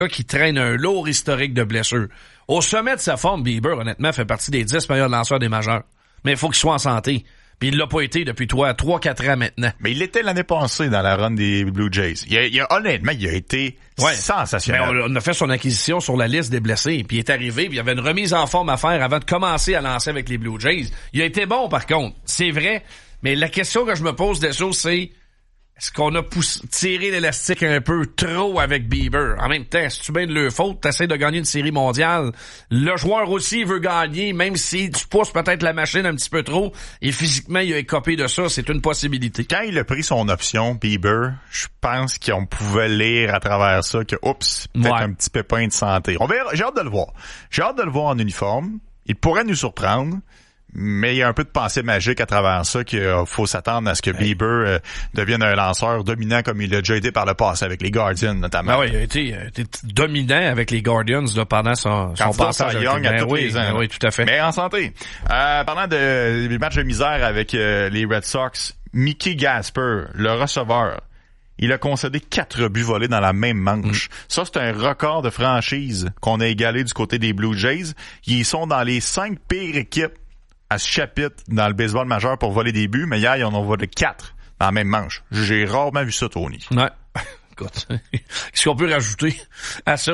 qui traîne un lourd historique de blessures. Au sommet de sa forme, Bieber, honnêtement, fait partie des 10 meilleurs lanceurs des majeurs. Mais il faut qu'il soit en santé. Puis il l'a pas été depuis 3-4 ans maintenant. Mais il l'était l'année passée dans la run des Blue Jays. Honnêtement, il a été sensationnel. Mais on a fait son acquisition sur la liste des blessés. Puis il est arrivé, puis il y avait une remise en forme à faire avant de commencer à lancer avec les Blue Jays. Il a été bon, par contre. C'est vrai. Mais la question que je me pose des choses, c'est est-ce qu'on a tiré l'élastique un peu trop avec Bieber? En même temps, si tu bien de leur faute, t'essaies de gagner une série mondiale. Le joueur aussi veut gagner, même si tu pousses peut-être la machine un petit peu trop, et physiquement, il a écopé de ça, c'est une possibilité. Quand il a pris son option, Bieber, je pense qu'on pouvait lire à travers ça que, peut-être un petit pépin de santé. On verra, j'ai hâte de le voir. J'ai hâte de le voir en uniforme. Il pourrait nous surprendre. Mais il y a un peu de pensée magique à travers ça qu'il faut s'attendre à ce que Bieber devienne un lanceur dominant comme il a déjà été par le passé avec les Guardians notamment. Ah oui, il a été dominant avec les Guardians là, pendant son passage à Young à tous les ans. Oui, tout à fait. Mais en santé. Parlant des matchs de misère avec les Red Sox, Mickey Gasper, le receveur, il a concédé 4 buts volés dans la même manche. Ça, c'est un record de franchise qu'on a égalé du côté des Blue Jays. Ils sont dans les 5 pires équipes à ce chapitre dans le baseball majeur pour voler des buts, mais hier, ils en ont volé 4 dans la même manche. J'ai rarement vu ça, Tony. Ouais. Écoute, qu'est-ce qu'on peut rajouter à ça?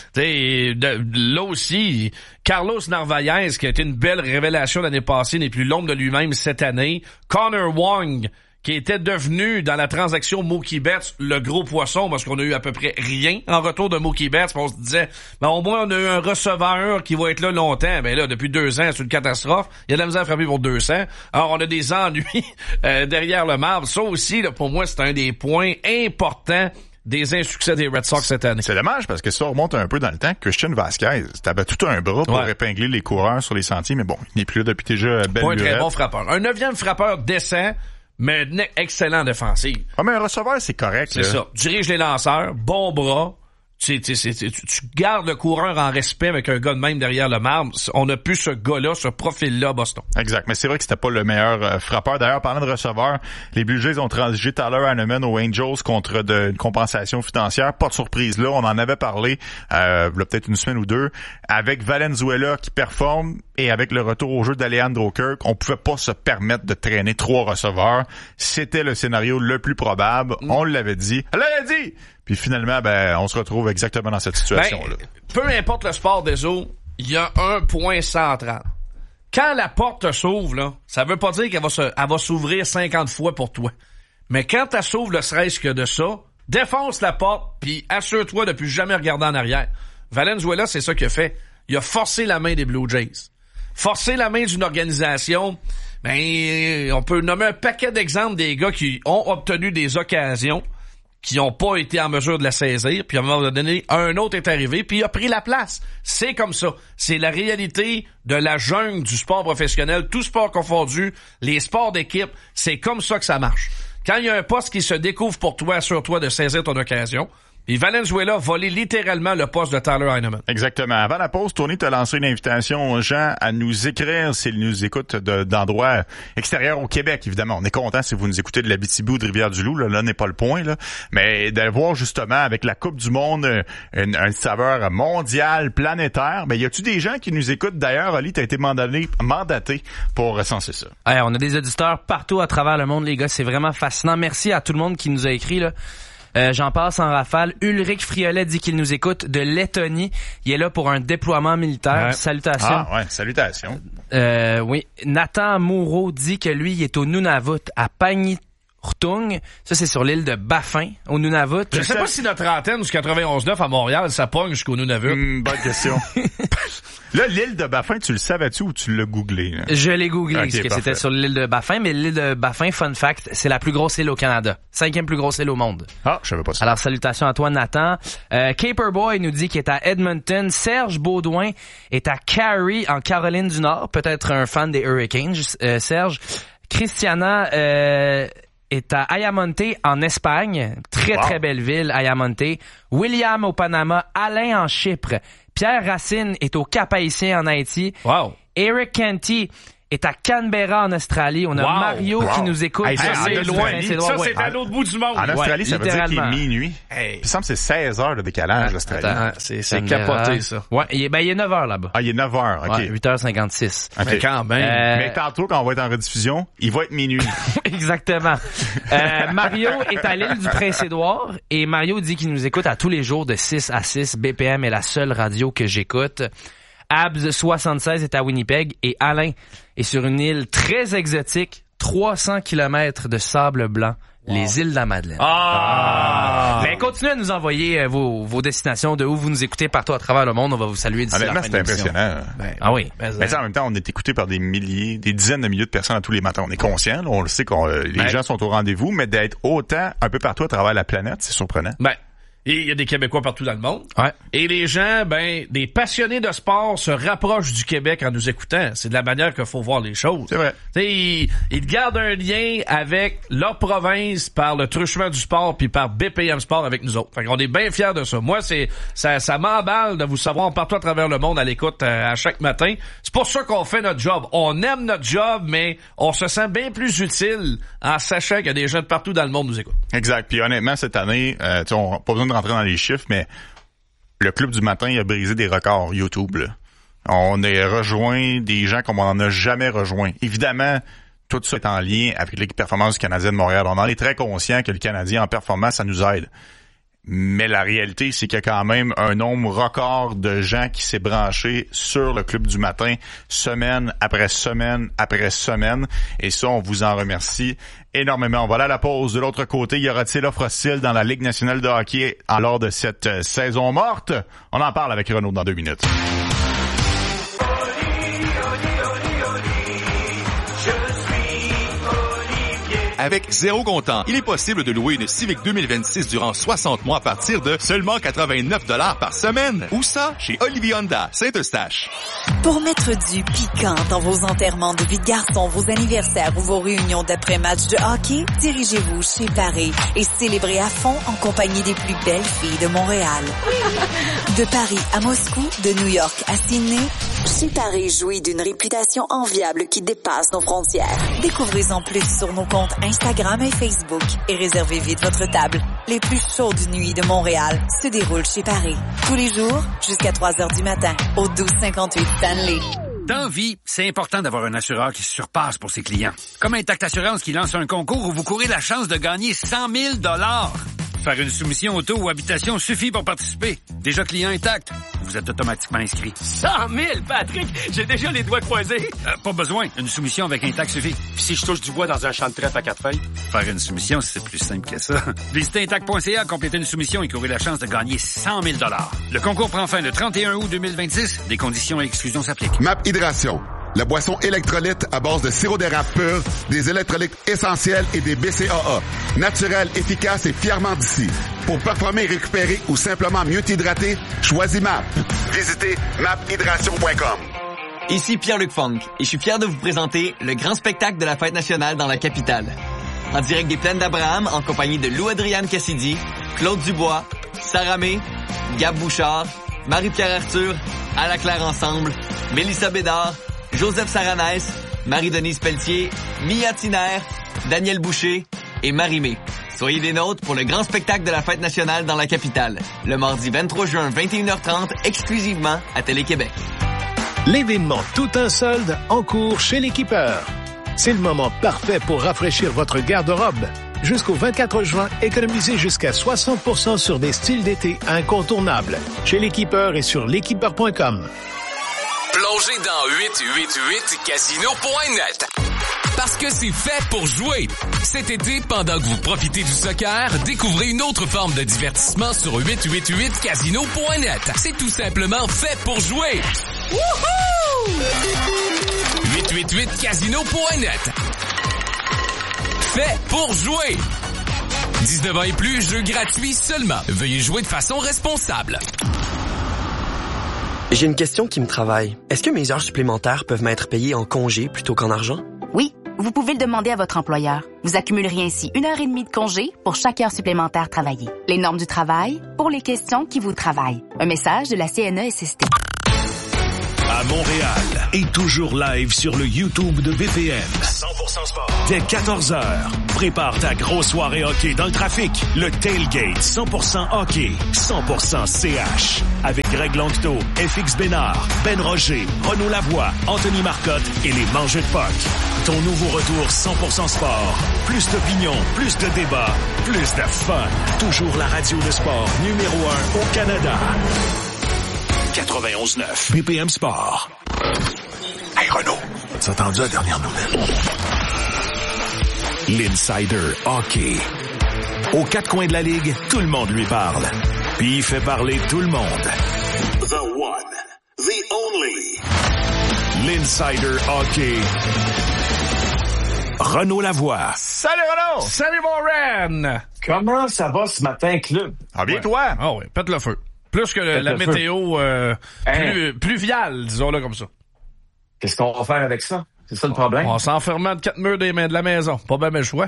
Là aussi, Carlos Narvaez, qui a été une belle révélation l'année passée, n'est plus l'ombre de lui-même cette année. Connor Wong, qui était devenu, dans la transaction Mookie Betts, le gros poisson, parce qu'on a eu à peu près rien en retour de Mookie Betts. On se disait, au moins, on a eu un receveur qui va être là longtemps. Ben là, depuis 2 ans, c'est une catastrophe. Il y a de la misère à frapper pour 200. Alors, on a des ennuis derrière le marbre. Ça aussi, là, pour moi, c'est un des points importants des insuccès des Red Sox cette année. C'est dommage parce que ça remonte un peu dans le temps. Christian Vasquez, t'avais tout un bras pour épingler les coureurs sur les sentiers, mais bon, il n'est plus là depuis déjà belle lurette. Pas un très bon frappeur. Un 9e frappeur décent, mais excellent défensif. Ah, mais un receveur, c'est correct. C'est ça. Dirige les lanceurs, bon bras. Tu gardes le coureur en respect avec un gars de même derrière le marbre. On a plus ce gars-là, ce profil-là à Boston. Exact. Mais c'est vrai que c'était pas le meilleur frappeur. D'ailleurs, parlant de receveur, les Blue Jays ont transigé Tyler Hanneman aux Angels contre une compensation financière. Pas de surprise là. On en avait parlé, il y a peut-être une semaine ou 2, avec Valenzuela qui performe et avec le retour au jeu d'Alejandro Kirk. On pouvait pas se permettre de traîner 3 receveurs. C'était le scénario le plus probable. On l'avait dit. Elle l'avait dit! Puis finalement, on se retrouve exactement dans cette situation-là. Peu importe le sport des eaux, il y a un point central. Quand la porte s'ouvre, là, ça veut pas dire qu'elle va s'ouvrir 50 fois pour toi. Mais quand elle s'ouvre, le serait-ce que de ça, défonce la porte, puis assure-toi de plus jamais regarder en arrière. Valenzuela, c'est ça qu'il a fait. Il a forcé la main des Blue Jays. Forcer la main d'une organisation, on peut nommer un paquet d'exemples des gars qui ont obtenu des occasions, qui n'ont pas été en mesure de la saisir, puis à un moment donné, un autre est arrivé, puis il a pris la place. C'est comme ça. C'est la réalité de la jungle du sport professionnel, tout sport confondu, les sports d'équipe, c'est comme ça que ça marche. Quand il y a un poste qui se découvre pour toi, assure-toi de saisir ton occasion. Et Valenzuela a volé littéralement le poste de Tyler Heinemann. Exactement. Avant la pause, Tony t'a lancé une invitation aux gens à nous écrire s'ils nous écoutent d'endroits extérieurs au Québec, évidemment. On est content si vous nous écoutez de l'Abitibi ou de Rivière-du-Loup. Là n'est pas le point, là. Mais de voir justement avec la Coupe du Monde une saveur mondiale, planétaire. Y a-tu des gens qui nous écoutent? D'ailleurs, Oli, t'as été mandaté pour recenser ça. Hey, on a des auditeurs partout à travers le monde, les gars. C'est vraiment fascinant. Merci à tout le monde qui nous a écrit, là. J'en passe en rafale. Ulrich Friolet dit qu'il nous écoute de Lettonie. Il est là pour un déploiement militaire. Ouais. Salutations. Ah ouais, salutations. Oui. Nathan Moreau dit que lui, il est au Nunavut, à Pangnirtung. Ça, c'est sur l'île de Baffin, au Nunavut. Je sais pas si notre antenne du 91.9 à Montréal, ça pogne jusqu'au Nunavut. Bonne question. Là, l'île de Baffin, tu le savais-tu ou tu l'as googlé? Là? Je l'ai googlé, okay, parce que c'était sur l'île de Baffin, mais l'île de Baffin, fun fact, c'est la plus grosse île au Canada. 5e plus grosse île au monde. Ah, je savais pas ça. Alors, salutations à toi, Nathan. Caperboy nous dit qu'il est à Edmonton. Serge Baudouin est à Cary, en Caroline du Nord. Peut-être un fan des Hurricanes, Serge. Christiana est à Ayamonte, en Espagne. Très belle ville, Ayamonte. William au Panama. Alain en Chypre. Pierre Racine est au Cap-Haïtien en Haïti. Wow. Eric Canty est à Canberra, en Australie. On a Mario qui nous écoute. Hey, ça, c'est loin. Ça, c'est à l'autre bout du monde. En Australie, ça veut dire qu'il est minuit. Il me semble que c'est 16 heures de décalage, l'Australie. C'est capoté, ça. Ouais, il est 9 heures là-bas. Ah, il est 9 heures, OK. Ouais, 8h56. Okay. Mais quand même. Mais tantôt, quand on va être en rediffusion, il va être minuit. Exactement. Mario est à l'île du Prince-Édouard et Mario dit qu'il nous écoute à tous les jours de 6 à 6. BPM est la seule radio que j'écoute. Abs76 est à Winnipeg et Alain est sur une île très exotique, 300 km de sable blanc, les îles de la Madeleine. Ben, continuez à nous envoyer vos destinations, de où vous nous écoutez partout à travers le monde. On va vous saluer d'ici la fin de c'est l'émission. impressionnant. Oui. Mais en même temps, on est écouté par des dizaines de milliers de personnes à tous les matins. On est conscient, on le sait que les gens sont au rendez-vous, mais d'être autant un peu partout à travers la planète, c'est surprenant. Et il y a des Québécois partout dans le monde. Ouais. Et les gens, des passionnés de sport se rapprochent du Québec en nous écoutant. C'est de la manière qu'il faut voir les choses. C'est vrai. Ils gardent un lien avec leur province par le truchement du sport puis par BPM Sport avec nous autres. Fait qu'on est bien fiers de ça. Moi, ça m'emballe de vous savoir partout à travers le monde à l'écoute à chaque matin. C'est pour ça qu'on fait notre job. On aime notre job, mais on se sent bien plus utile en sachant qu'il y a des gens de partout dans le monde nous écoutent. Exact. Puis honnêtement, cette année, on n'a pas besoin de rentrer dans les chiffres, mais le Club du matin a brisé des records YouTube. Là. On a rejoint des gens comme on n'en a jamais rejoint. Évidemment, tout ça est en lien avec l'équipe performance du Canadien de Montréal. On en est très conscient que le Canadien en performance, ça nous aide. Mais la réalité, c'est qu'il y a quand même un nombre record de gens qui s'est branché sur le Club du matin, semaine après semaine après semaine. Et ça, on vous en remercie énormément. On va aller à la pause. De l'autre côté, y aura-t-il l'offre hostile dans la Ligue nationale de hockey lors de cette saison morte? On en parle avec Renaud dans 2 minutes. Avec zéro comptant, il est possible de louer une Civic 2026 durant 60 mois à partir de seulement 89 $ par semaine. Où ça? Chez Olivier Honda, Saint-Eustache. Pour mettre du piquant dans vos enterrements de vie de garçon, vos anniversaires ou vos réunions d'après-match de hockey, dirigez-vous chez Paris et célébrez à fond en compagnie des plus belles filles de Montréal. De Paris à Moscou, de New York à Sydney, chez Paris jouit d'une réputation enviable qui dépasse nos frontières. Découvrez-en plus sur nos comptes Instagram et Facebook et réservez vite votre table. Les plus chaudes nuits de Montréal se déroulent chez Paris. Tous les jours, jusqu'à 3h du matin, au 1258 Stanley. Dans vie, c'est important d'avoir un assureur qui se surpasse pour ses clients. Comme Intact Assurance qui lance un concours où vous courez la chance de gagner 100 000 $. Faire une soumission auto ou habitation suffit pour participer. Déjà client Intact, vous êtes automatiquement inscrit. 100 000, Patrick! J'ai déjà les doigts croisés. Pas besoin. Une soumission avec Intact suffit. Puis si je touche du bois dans un champ de trèfle à 4 feuilles? Faire une soumission, c'est plus simple que ça. Visitez Intact.ca, complétez une soumission et courez la chance de gagner 100 000 $. Le concours prend fin le 31 août 2026. Des conditions et exclusions s'appliquent. MAP Hydration. La boisson électrolyte à base de sirop d'érable pur, des électrolytes essentiels et des BCAA. Naturel, efficace et fièrement d'ici. Pour performer, récupérer ou simplement mieux t'hydrater, choisis MAP. Visitez maphydration.com. Ici Pierre-Luc Funk et je suis fier de vous présenter le grand spectacle de la Fête nationale dans la capitale. En direct des Plaines d'Abraham, en compagnie de Lou-Adrienne Cassidy, Claude Dubois, Sarah May, Gab Bouchard, Marie-Pierre Arthur, À la Claire Ensemble, Mélissa Bédard, Joseph Saranès, Marie-Denise Pelletier, Mia Tiner, Daniel Boucher et Marie-Mé. Soyez des nôtres pour le grand spectacle de la Fête nationale dans la capitale, le mardi 23 juin, 21h30, exclusivement à Télé-Québec. L'événement Tout un solde en cours chez l'Équipeur. C'est le moment parfait pour rafraîchir votre garde-robe. Jusqu'au 24 juin, économisez jusqu'à 60% sur des styles d'été incontournables. Chez l'Équipeur et sur l'équipeur.com. Plongez dans 888casino.net. Parce que c'est fait pour jouer. Cet été, pendant que vous profitez du soccer, découvrez une autre forme de divertissement sur 888casino.net. C'est tout simplement fait pour jouer. Wouhou! 888casino.net. Fait pour jouer. 19 ans et plus, jeu gratuit seulement. Veuillez jouer de façon responsable. J'ai une question qui me travaille. Est-ce que mes heures supplémentaires peuvent m'être payées en congé plutôt qu'en argent? Oui, vous pouvez le demander à votre employeur. Vous accumuleriez ainsi 1h30 de congé pour chaque heure supplémentaire travaillée. Les normes du travail pour les questions qui vous travaillent. Un message de la CNESST. Montréal est toujours live sur le YouTube de BPM. 100% Sport. Dès 14h, prépare ta grosse soirée hockey dans le trafic. Le Tailgate 100% hockey, 100% CH. Avec Greg Langto, FX Bénard, Ben Roger, Renaud Lavoie, Anthony Marcotte et les Mangeux de Puck. Ton nouveau retour 100% Sport. Plus d'opinion, plus de débats, plus de fun. Toujours la radio de sport numéro 1 au Canada. 91.9 BPM Sport. Hey Renaud, t'as entendu la dernière nouvelle? L'Insider Hockey. Aux quatre coins de la ligue, tout le monde lui parle. Puis il fait parler tout le monde. The one, the only. L'Insider Hockey. Renaud Lavoie. Salut Renaud! Salut mon Ren! Comment ça va ce matin, club? Ah bien toi? Ah oui, pète le feu. Plus que la météo pluviale, disons-le comme ça. Qu'est-ce qu'on va faire avec ça? C'est ça le problème? On s'enferme de 4 murs des mains de la maison. Pas bien le choix.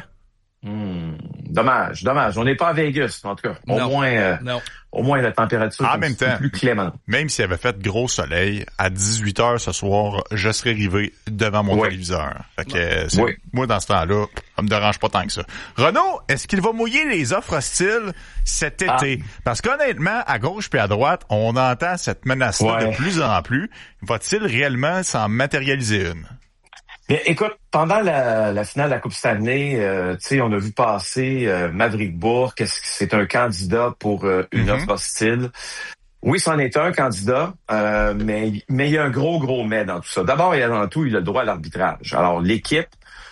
Dommage. On n'est pas à Vegas, en tout cas. Au moins la température en même temps, plus clémente. Même s'il avait fait gros soleil, à 18h ce soir, je serais arrivé devant mon téléviseur. Fait que moi, dans ce temps-là, ça me dérange pas tant que ça. Renaud, est-ce qu'il va mouiller les offres hostiles cet été? Parce qu'honnêtement, à gauche puis à droite, on entend cette menace-là de plus en plus. Va-t-il réellement s'en matérialiser une? Bien, écoute, pendant la finale de la Coupe Stanley, on a vu passer Maverick Bourque, c'est un candidat pour une offre hostile. Oui, c'en est un candidat, mais il y a un gros mais dans tout ça. D'abord et avant tout, il a le droit à l'arbitrage. Alors, l'équipe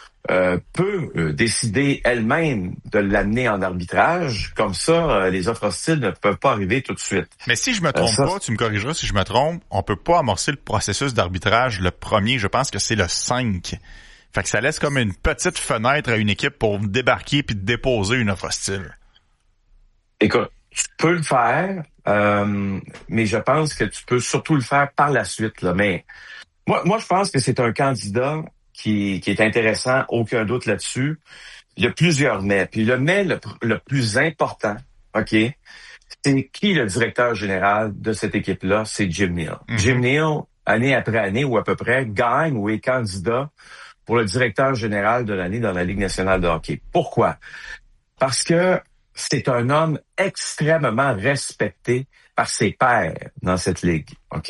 peut décider elle-même de l'amener en arbitrage. Comme ça, les offres hostiles ne peuvent pas arriver tout de suite. Mais si je me trompe pas, tu me corrigeras si je me trompe, on peut pas amorcer le processus d'arbitrage le premier, je pense que c'est le 5. Fait que ça laisse comme une petite fenêtre à une équipe pour débarquer puis déposer une offre hostile. Écoute, tu peux le faire, mais je pense que tu peux surtout le faire par la suite. Là. Mais moi, je pense que c'est un candidat qui est intéressant, aucun doute là-dessus. Il y a plusieurs mais. Puis le mais le plus important, OK, c'est qui le directeur général de cette équipe-là? C'est Jim Neal. Jim Neal, année après année, ou à peu près, gagne ou est candidat pour le directeur général de l'année dans la Ligue nationale de hockey. Pourquoi? Parce que c'est un homme extrêmement respecté par ses pairs dans cette ligue, OK?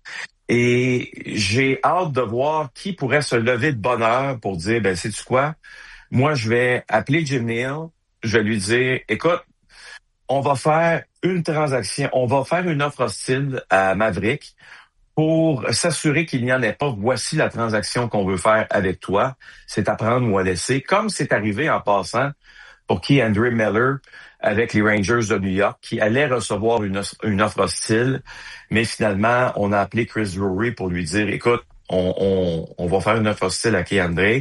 Et j'ai hâte de voir qui pourrait se lever de bonne heure pour dire, sais-tu quoi? Moi, je vais appeler Jim Neal, je vais lui dire, écoute, on va faire une transaction, on va faire une offre hostile à Maverick pour s'assurer qu'il n'y en ait pas. Voici la transaction qu'on veut faire avec toi. C'est à prendre ou à laisser, comme c'est arrivé en passant pour K'Andre Miller avec les Rangers de New York, qui allaient recevoir une offre hostile, mais finalement, on a appelé Chris Drury pour lui dire, écoute, on va faire une offre hostile à K'Andre,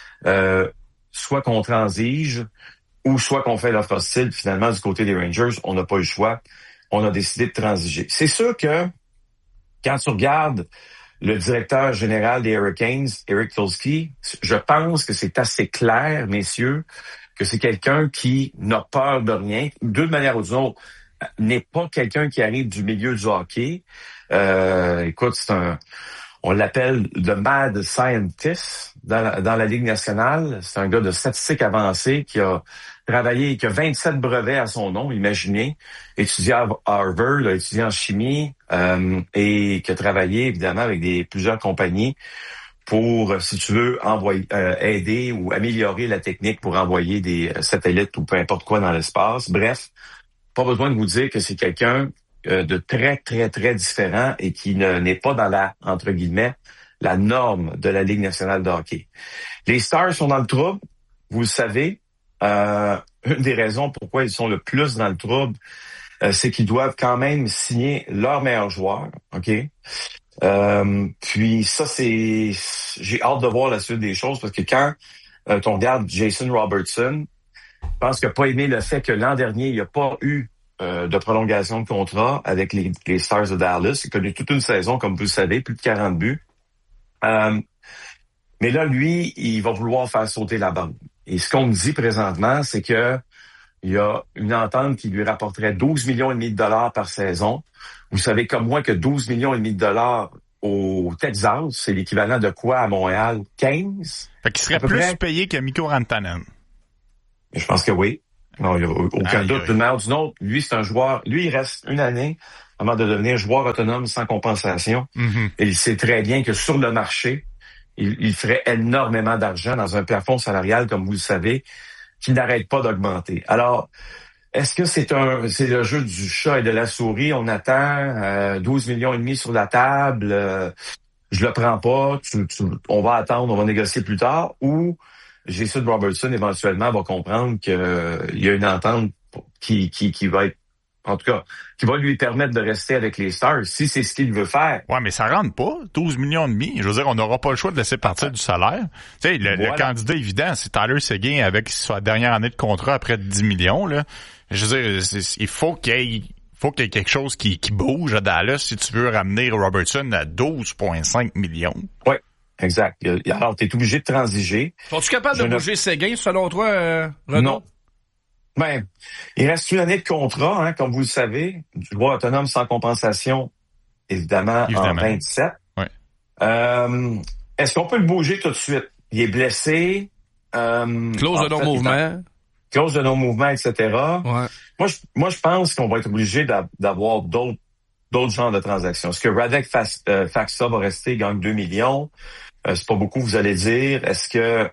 soit qu'on transige, ou soit qu'on fait l'offre hostile. Finalement, du côté des Rangers, on n'a pas eu le choix. On a décidé de transiger. C'est sûr que, quand tu regardes le directeur général des Hurricanes, Eric Tulsky, je pense que c'est assez clair, messieurs, que c'est quelqu'un qui n'a peur de rien, d'une manière ou d'une autre, n'est pas quelqu'un qui arrive du milieu du hockey. Écoute, on l'appelle le mad scientist dans la Ligue nationale. C'est un gars de statistiques avancées qui a travaillé, qui a 27 brevets à son nom, imaginez, étudié à Harvard, étudié en chimie, et qui a travaillé évidemment avec plusieurs compagnies pour, si tu veux, aider ou améliorer la technique pour envoyer des satellites ou peu importe quoi dans l'espace. Bref, pas besoin de vous dire que c'est quelqu'un de très, très, très différent et qui n'est pas dans la, entre guillemets, la norme de la Ligue nationale de hockey. Les Stars sont dans le trouble, vous le savez. Une des raisons pourquoi ils sont le plus dans le trouble, c'est qu'ils doivent quand même signer leur meilleur joueur, OK? Puis ça, j'ai hâte de voir la suite des choses parce que quand on regarde Jason Robertson, je pense qu'il n'a pas aimé le fait que l'an dernier, il n'y a pas eu de prolongation de contrat avec les Stars de Dallas. Il a connu toute une saison, comme vous le savez, plus de 40 buts. Mais là, lui, il va vouloir faire sauter la bande. Et ce qu'on me dit présentement, c'est que il y a une entente qui lui rapporterait 12,5 millions de dollars par saison. Vous savez comme moi que 12,5 millions de dollars au Texas, c'est l'équivalent de quoi à Montréal? 15? Fait qu'il serait plus payé que Mikko Rantanen. Je pense que oui. Non, il n'y a aucun doute d'une manière ou d'une autre. Lui, c'est un joueur. Lui, il reste une année avant de devenir joueur autonome sans compensation. Mm-hmm. Et il sait très bien que sur le marché, il ferait énormément d'argent dans un plafond salarial, comme vous le savez, qui n'arrête pas d'augmenter. Alors, est-ce que c'est le jeu du chat et de la souris? On attend 12 millions et demi sur la table. Je le prends pas. On va attendre, on va négocier plus tard. Ou Jason Robertson éventuellement va comprendre qu'il y a une entente qui va être, en tout cas, qui va lui permettre de rester avec les Stars, si c'est ce qu'il veut faire. Ouais, mais ça rentre pas, 12 millions et demi. Je veux dire, on n'aura pas le choix de laisser partir du salaire. Tu sais, le candidat évident, c'est Tyler Seguin avec sa dernière année de contrat après 10 millions, là. Je veux dire, il faut qu'il y ait quelque chose qui bouge à Dallas si tu veux ramener Robertson à 12,5 millions. Oui, exact. Alors, tu es obligé de transiger. Sont-tu capable de bouger Seguin, selon toi, Renaud? Non. Ben, il reste une année de contrat, hein, comme vous le savez, du droit autonome sans compensation, évidemment. En 27. Ouais. Est-ce qu'on peut le bouger tout de suite? Il est blessé. Clause de non-mouvement. Clause de non-mouvement, etc. Ouais. Moi, je pense qu'on va être obligé d'avoir d'autres genres de transactions. Est-ce que Radek Faksa va rester, il gagne 2 millions? C'est pas beaucoup, vous allez dire. Est-ce que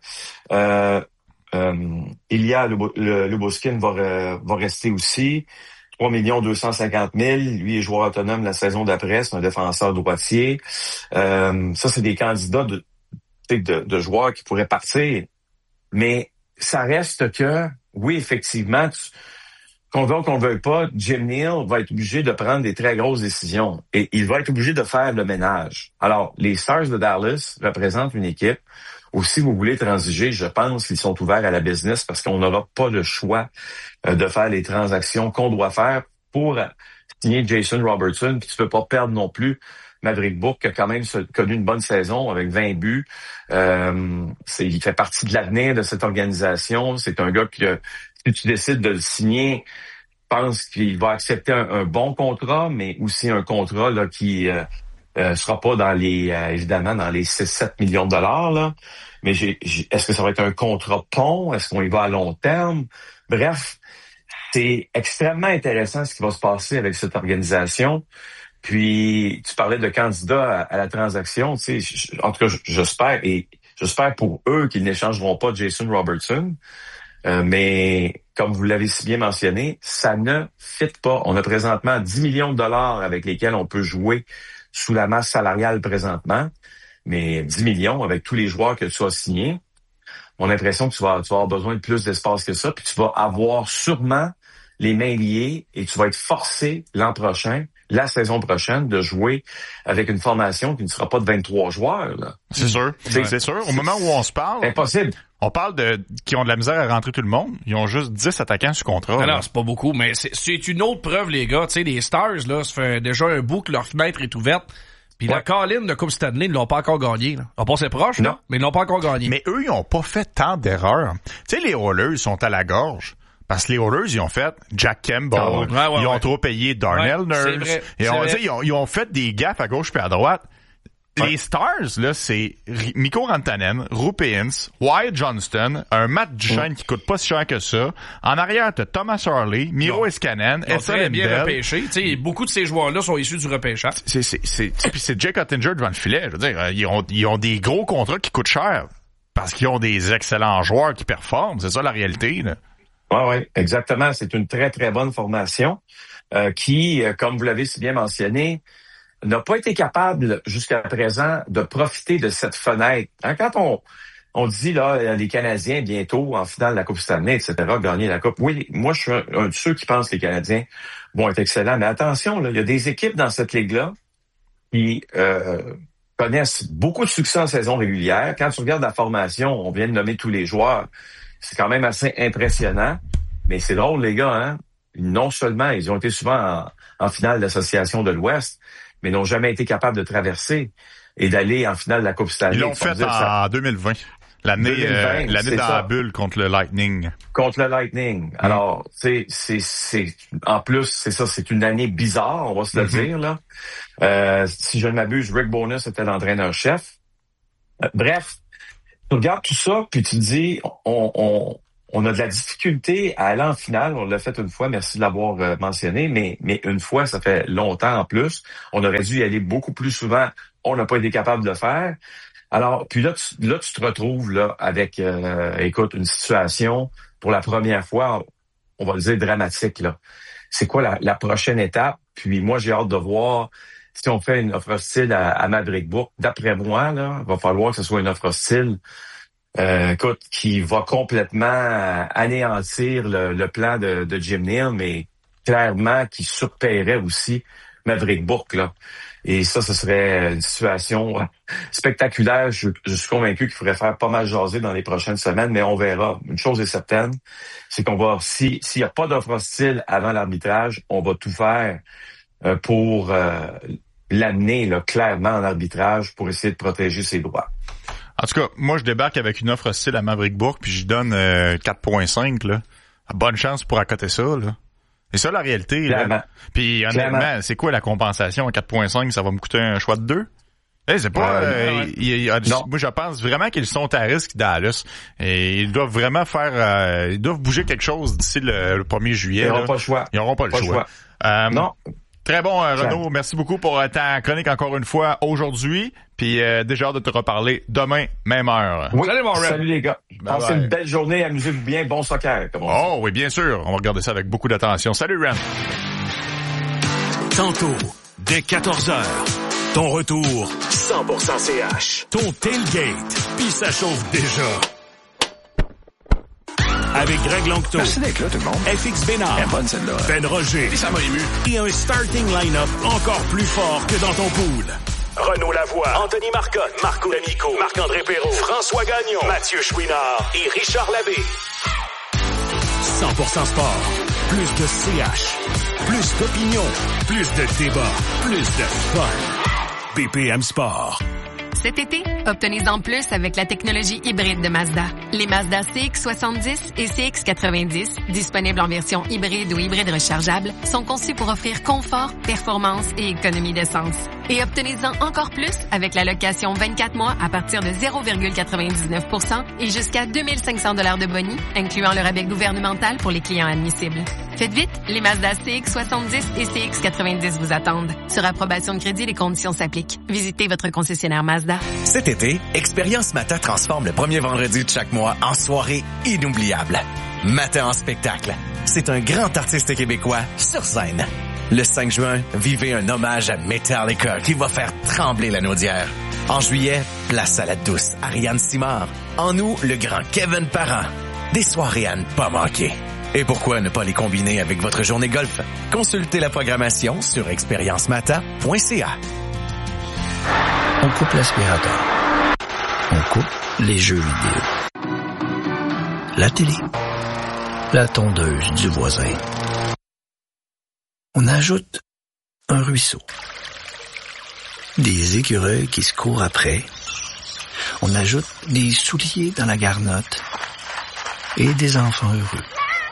Ilya Luboskin va rester aussi? 3 250 000. Lui est joueur autonome la saison d'après. C'est un défenseur droitier. Ça, c'est des candidats de joueurs qui pourraient partir. Mais ça reste que, oui, effectivement, qu'on veuille ou qu'on veuille pas, Jim Neal va être obligé de prendre des très grosses décisions. Et il va être obligé de faire le ménage. Alors, les Stars de Dallas représentent une équipe où, si vous voulez transiger, je pense qu'ils sont ouverts à la business parce qu'on n'aura pas le choix de faire les transactions qu'on doit faire pour signer Jason Robertson. Puis tu peux pas perdre non plus Maverick Bourque, qui a quand même connu une bonne saison avec 20 buts. Il fait partie de l'avenir de cette organisation. C'est un gars que, si tu décides de le signer, je pense qu'il va accepter un bon contrat, mais aussi un contrat là qui sera pas dans les évidemment dans les 6-7 millions de dollars. Là. Mais est-ce que ça va être un contrat pont? Est-ce qu'on y va à long terme? Bref, c'est extrêmement intéressant ce qui va se passer avec cette organisation. Puis, tu parlais de candidats à la transaction. Tu sais, en tout cas, j'espère pour eux qu'ils n'échangeront pas Jason Robertson. Mais, comme vous l'avez si bien mentionné, ça ne fit pas. On a présentement 10 millions de dollars avec lesquels on peut jouer sous la masse salariale présentement. Mais 10 millions avec tous les joueurs que tu as signés, mon impression que tu vas avoir besoin de plus d'espace que ça. Puis tu vas avoir sûrement les mains liées et tu vas être forcé l'an prochain, la saison prochaine, de jouer avec une formation qui ne sera pas de 23 joueurs. Là. C'est sûr. C'est sûr. Au moment où on se parle... Impossible. On parle qui ont de la misère à rentrer tout le monde. Ils ont juste 10 attaquants sur contrat. Alors, c'est pas beaucoup, mais c'est une autre preuve, les gars. Tu sais, les Stars, là, ça fait déjà un bout que leur fenêtre est ouverte. Puis la Colline de Coupe Stanley, ils l'ont pas encore gagné. Là. On passait proche, non, mais ils l'ont pas encore gagné. Mais eux, ils ont pas fait tant d'erreurs. Tu sais, les Oilers sont à la gorge. Parce que les Oilers, ils ont fait Jack Campbell. Ils ont trop payé Darnell Nurse. Ils ont fait des gaffes à gauche puis à droite. Les Stars, là, c'est Mikko Rantanen, Rupins, Wyatt Johnston, un Matt Duchene qui coûte pas si cher que ça. En arrière, t'as Thomas Harley, Miro Escanen, Essa Lindell. Bien repêché. T'sais, beaucoup de ces joueurs-là sont issus du repêchage. Puis c'est Jake Oettinger devant le filet. Je veux dire, ils ont des gros contrats qui coûtent cher. Parce qu'ils ont des excellents joueurs qui performent. C'est ça la réalité, là. Oui, exactement. C'est une très, très bonne formation qui, comme vous l'avez si bien mentionné, n'a pas été capable jusqu'à présent de profiter de cette fenêtre. Hein, quand on dit là les Canadiens bientôt en finale de la Coupe Stanley, etc., gagner la Coupe. Oui, moi je suis un de ceux qui pensent que les Canadiens vont être excellents. Mais attention, là, il y a des équipes dans cette ligue-là qui connaissent beaucoup de succès en saison régulière. Quand tu regardes la formation, on vient de nommer tous les joueurs. C'est quand même assez impressionnant. Mais c'est drôle, les gars, hein. Non seulement ils ont été souvent en finale d'Association de l'Ouest, mais n'ont jamais été capables de traverser et d'aller en finale de la Coupe Stanley. Ils l'ont fait en 2020. L'année 2020, l'année c'est dans ça. la bulle contre le Lightning. Contre le Lightning. Alors, c'est en plus, c'est ça, c'est une année bizarre, on va se le dire, là. Si je ne m'abuse, Rick Bowness était l'entraîneur-chef. Bref, tu regardes tout ça, puis tu te dis, on a de la difficulté à aller en finale. On l'a fait une fois, merci de l'avoir mentionné, mais une fois, ça fait longtemps en plus. On aurait dû y aller beaucoup plus souvent. On n'a pas été capable de le faire. Alors, puis là, tu te retrouves là avec, écoute, une situation pour la première fois, on va le dire dramatique là. C'est quoi la prochaine étape? Puis moi, j'ai hâte de voir si on fait une offre hostile à Maverick Bourque. D'après moi, là, il va falloir que ce soit une offre hostile, écoute, qui va complètement anéantir le plan de Jim Neal, mais clairement qui surpaierait aussi Maverick Bourque là. Et ça, ce serait une situation spectaculaire. Je suis convaincu qu'il faudrait faire pas mal jaser dans les prochaines semaines, mais on verra. Une chose est certaine, c'est qu'on va, s'il n'y a pas d'offre hostile avant l'arbitrage, on va tout faire pour l'amener là, clairement en arbitrage pour essayer de protéger ses droits. En tout cas, moi, je débarque avec une offre hostile à Maverick Bourque, puis je donne 4.5, là. Bonne chance pour accoter ça, là. C'est ça la réalité, là. Puis honnêtement, c'est quoi la compensation à 4.5? Ça va me coûter un choix de 2? C'est pas... moi, je pense vraiment qu'ils sont à risque, Dallas. Et ils doivent vraiment faire... ils doivent bouger quelque chose d'ici le 1er juillet. Ils n'auront pas le choix. Ils n'auront pas le choix. Non. Très bon, Renaud. Merci beaucoup pour ta chronique encore une fois aujourd'hui. Puis déjà hâte de te reparler demain, même heure. Oui. Salut, mon Red. Salut les gars. Passez une belle journée, amusez-vous bien, bon soccer. Oh oui, bien sûr. On va regarder ça avec beaucoup d'attention. Salut, Ren. Tantôt, dès 14h, ton retour 100% CH. Ton tailgate, puis ça chauffe déjà. Avec Greg Longto. Merci d'être là, tout le monde. FX Bénard. Elle est bonne, celle-là. Ben Roger. Et ça m'a ému. Et un starting line-up encore plus fort que dans ton pool. Renaud Lavoie, Anthony Marcotte, Marco D'Amico, Marc-André Perrault, François Gagnon, Mathieu Chouinard et Richard Labbé. 100% sport. Plus de CH. Plus d'opinion. Plus de débat. Plus de fun. BPM Sport. Cet été, obtenez-en plus avec la technologie hybride de Mazda. Les Mazda CX-70 et CX-90, disponibles en version hybride ou hybride rechargeable, sont conçus pour offrir confort, performance et économie d'essence. Et obtenez-en encore plus avec la location 24 mois à partir de 0,99% et jusqu'à 2500 $ de boni, incluant le rabais gouvernemental pour les clients admissibles. Faites vite, les Mazda CX-70 et CX-90 vous attendent. Sur approbation de crédit, les conditions s'appliquent. Visitez votre concessionnaire Mazda. Cet été, Expérience Mata transforme le premier vendredi de chaque mois en soirée inoubliable. Mata en spectacle. C'est un grand artiste québécois sur scène. Le 5 juin, vivez un hommage à Metallica qui va faire trembler la Naudière. En juillet, place à la douce Ariane Simard. En août, le grand Kevin Parent. Des soirées à ne pas manquer. Et pourquoi ne pas les combiner avec votre journée golf? Consultez la programmation sur expériencemata.ca. On coupe l'aspirateur. On coupe les jeux vidéo. La télé. La tondeuse du voisin. On ajoute un ruisseau. Des écureuils qui se courent après. On ajoute des souliers dans la garnotte. Et des enfants heureux.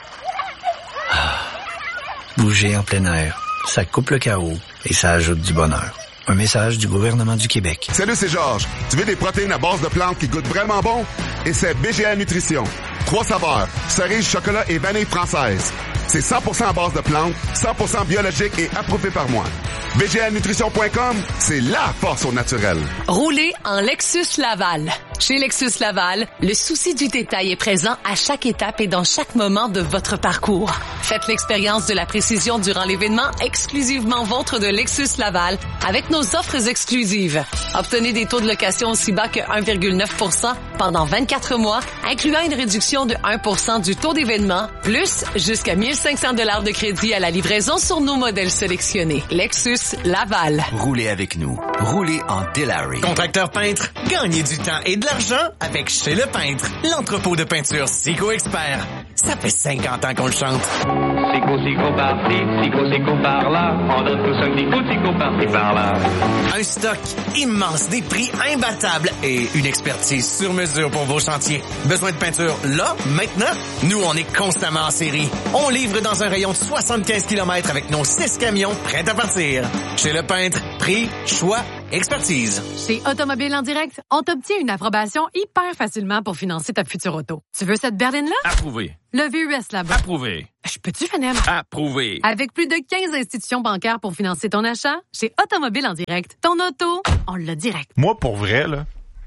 Bouger en plein air, ça coupe le chaos et ça ajoute du bonheur. Un message du gouvernement du Québec. Salut, c'est Georges. Tu veux des protéines à base de plantes qui goûtent vraiment bon? Et c'est BGA Nutrition. 3 saveurs, cerise, chocolat et vanille française. C'est 100% à base de plantes, 100% biologique et approuvé par moi. BGAnutrition.com, c'est la force au naturel. Roulez en Lexus Laval. Chez Lexus Laval, le souci du détail est présent à chaque étape et dans chaque moment de votre parcours. Faites l'expérience de la précision durant l'événement exclusivement vôtre de Lexus Laval avec nos offres exclusives. Obtenez des taux de location aussi bas que 1,9% pendant 24 mois, incluant une réduction de 1% du taux d'événement, plus jusqu'à 1500 $ de crédit à la livraison sur nos modèles sélectionnés. Lexus Laval. Roulez avec nous. Roulez en Delary. Contracteur peintre, gagnez du temps et de l'argent avec Chez le Peintre, l'entrepôt de peinture Sico Expert. Ça fait 50 ans qu'on le chante. Sico par-ci, sico par-là. On donne tous un petit coup, sico par-ci, par-là. Un stock immense, des prix imbattables et une expertise sur mesure pour vos chantiers. Besoin de peinture là, maintenant? Nous, on est constamment en série. On livre dans un rayon de 75 km avec nos 6 camions prêts à partir. Chez Le Peintre, prix, choix, expertise. Chez Automobile en direct, on t'obtient une approbation hyper facilement pour financer ta future auto. Tu veux cette berline-là? Approuvé. Le VUS là-bas. Approuvé. Je peux-tu, Fanem? Approuvé. Avec plus de 15 institutions bancaires pour financer ton achat, chez Automobile en direct, ton auto, on l'a direct. Moi, pour vrai, là,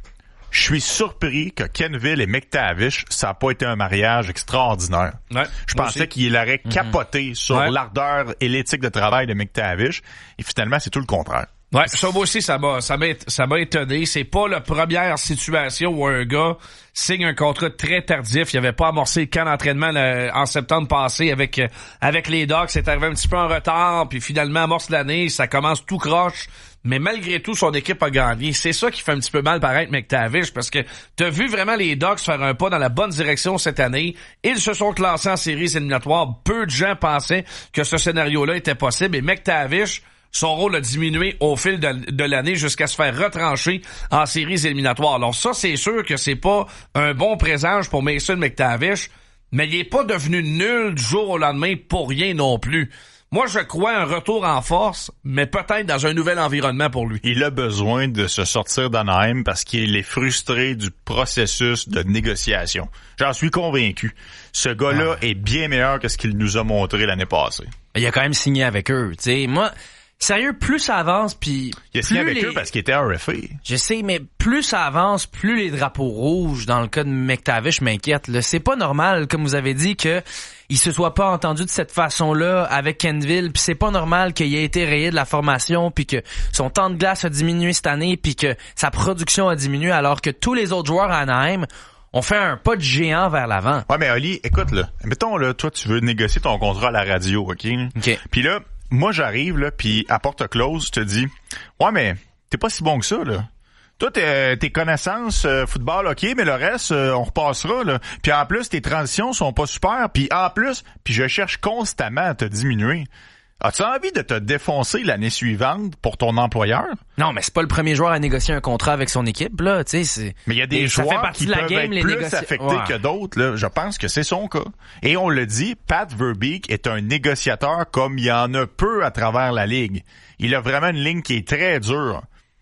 je suis surpris que Kenville et McTavish, ça n'a pas été un mariage extraordinaire. Ouais, je pensais qu'il aurait capoté sur l'ardeur et l'éthique de travail de McTavish, et finalement, c'est tout le contraire. Ouais, ça moi aussi, ça m'a étonné. C'est pas la première situation où un gars signe un contrat très tardif. Il avait pas amorcé le camp d'entraînement en septembre passé avec les Ducks. C'est arrivé un petit peu en retard, puis finalement, amorce l'année, ça commence tout croche. Mais malgré tout, son équipe a gagné. C'est ça qui fait un petit peu mal paraître McTavish, parce que t'as vu vraiment les Ducks faire un pas dans la bonne direction cette année. Ils se sont classés en séries éliminatoires. Peu de gens pensaient que ce scénario-là était possible. Et McTavish, son rôle a diminué au fil de l'année jusqu'à se faire retrancher en séries éliminatoires. Alors ça, c'est sûr que c'est pas un bon présage pour Mason McTavish, mais il est pas devenu nul du jour au lendemain pour rien non plus. Moi, je crois un retour en force, mais peut-être dans un nouvel environnement pour lui. Il a besoin de se sortir d'Anaheim parce qu'il est frustré du processus de négociation. J'en suis convaincu. Ce gars-là est bien meilleur que ce qu'il nous a montré l'année passée. Il a quand même signé avec eux, tu sais. Moi, sérieux, plus ça avance, puis il a signé avec eux parce qu'il était RFA. Je sais, mais plus ça avance, plus les drapeaux rouges, dans le cas de McTavish, m'inquiètent. Là, c'est pas normal, comme vous avez dit, que il se soit pas entendu de cette façon-là avec Kenville, puis c'est pas normal qu'il ait été rayé de la formation, puis que son temps de glace a diminué cette année, puis que sa production a diminué, alors que tous les autres joueurs à Anaheim ont fait un pas de géant vers l'avant. Ouais, mais Oli, écoute, là, mettons, là, toi, tu veux négocier ton contrat à la radio, OK? Puis là, moi, j'arrive, là, puis à porte close, je te dis, ouais, mais t'es pas si bon que ça, là. Toi, tes connaissances football, OK, mais le reste, on repassera, là. Puis en plus, tes transitions sont pas super, puis en plus, puis je cherche constamment à te diminuer. As-tu envie de te défoncer l'année suivante pour ton employeur? Non, mais c'est pas le premier joueur à négocier un contrat avec son équipe, là, tu sais. Mais il y a des joueurs qui peuvent être plus affectés que d'autres, là. Je pense que c'est son cas. Et on le dit, Pat Verbeek est un négociateur comme il y en a peu à travers la ligue. Il a vraiment une ligne qui est très dure.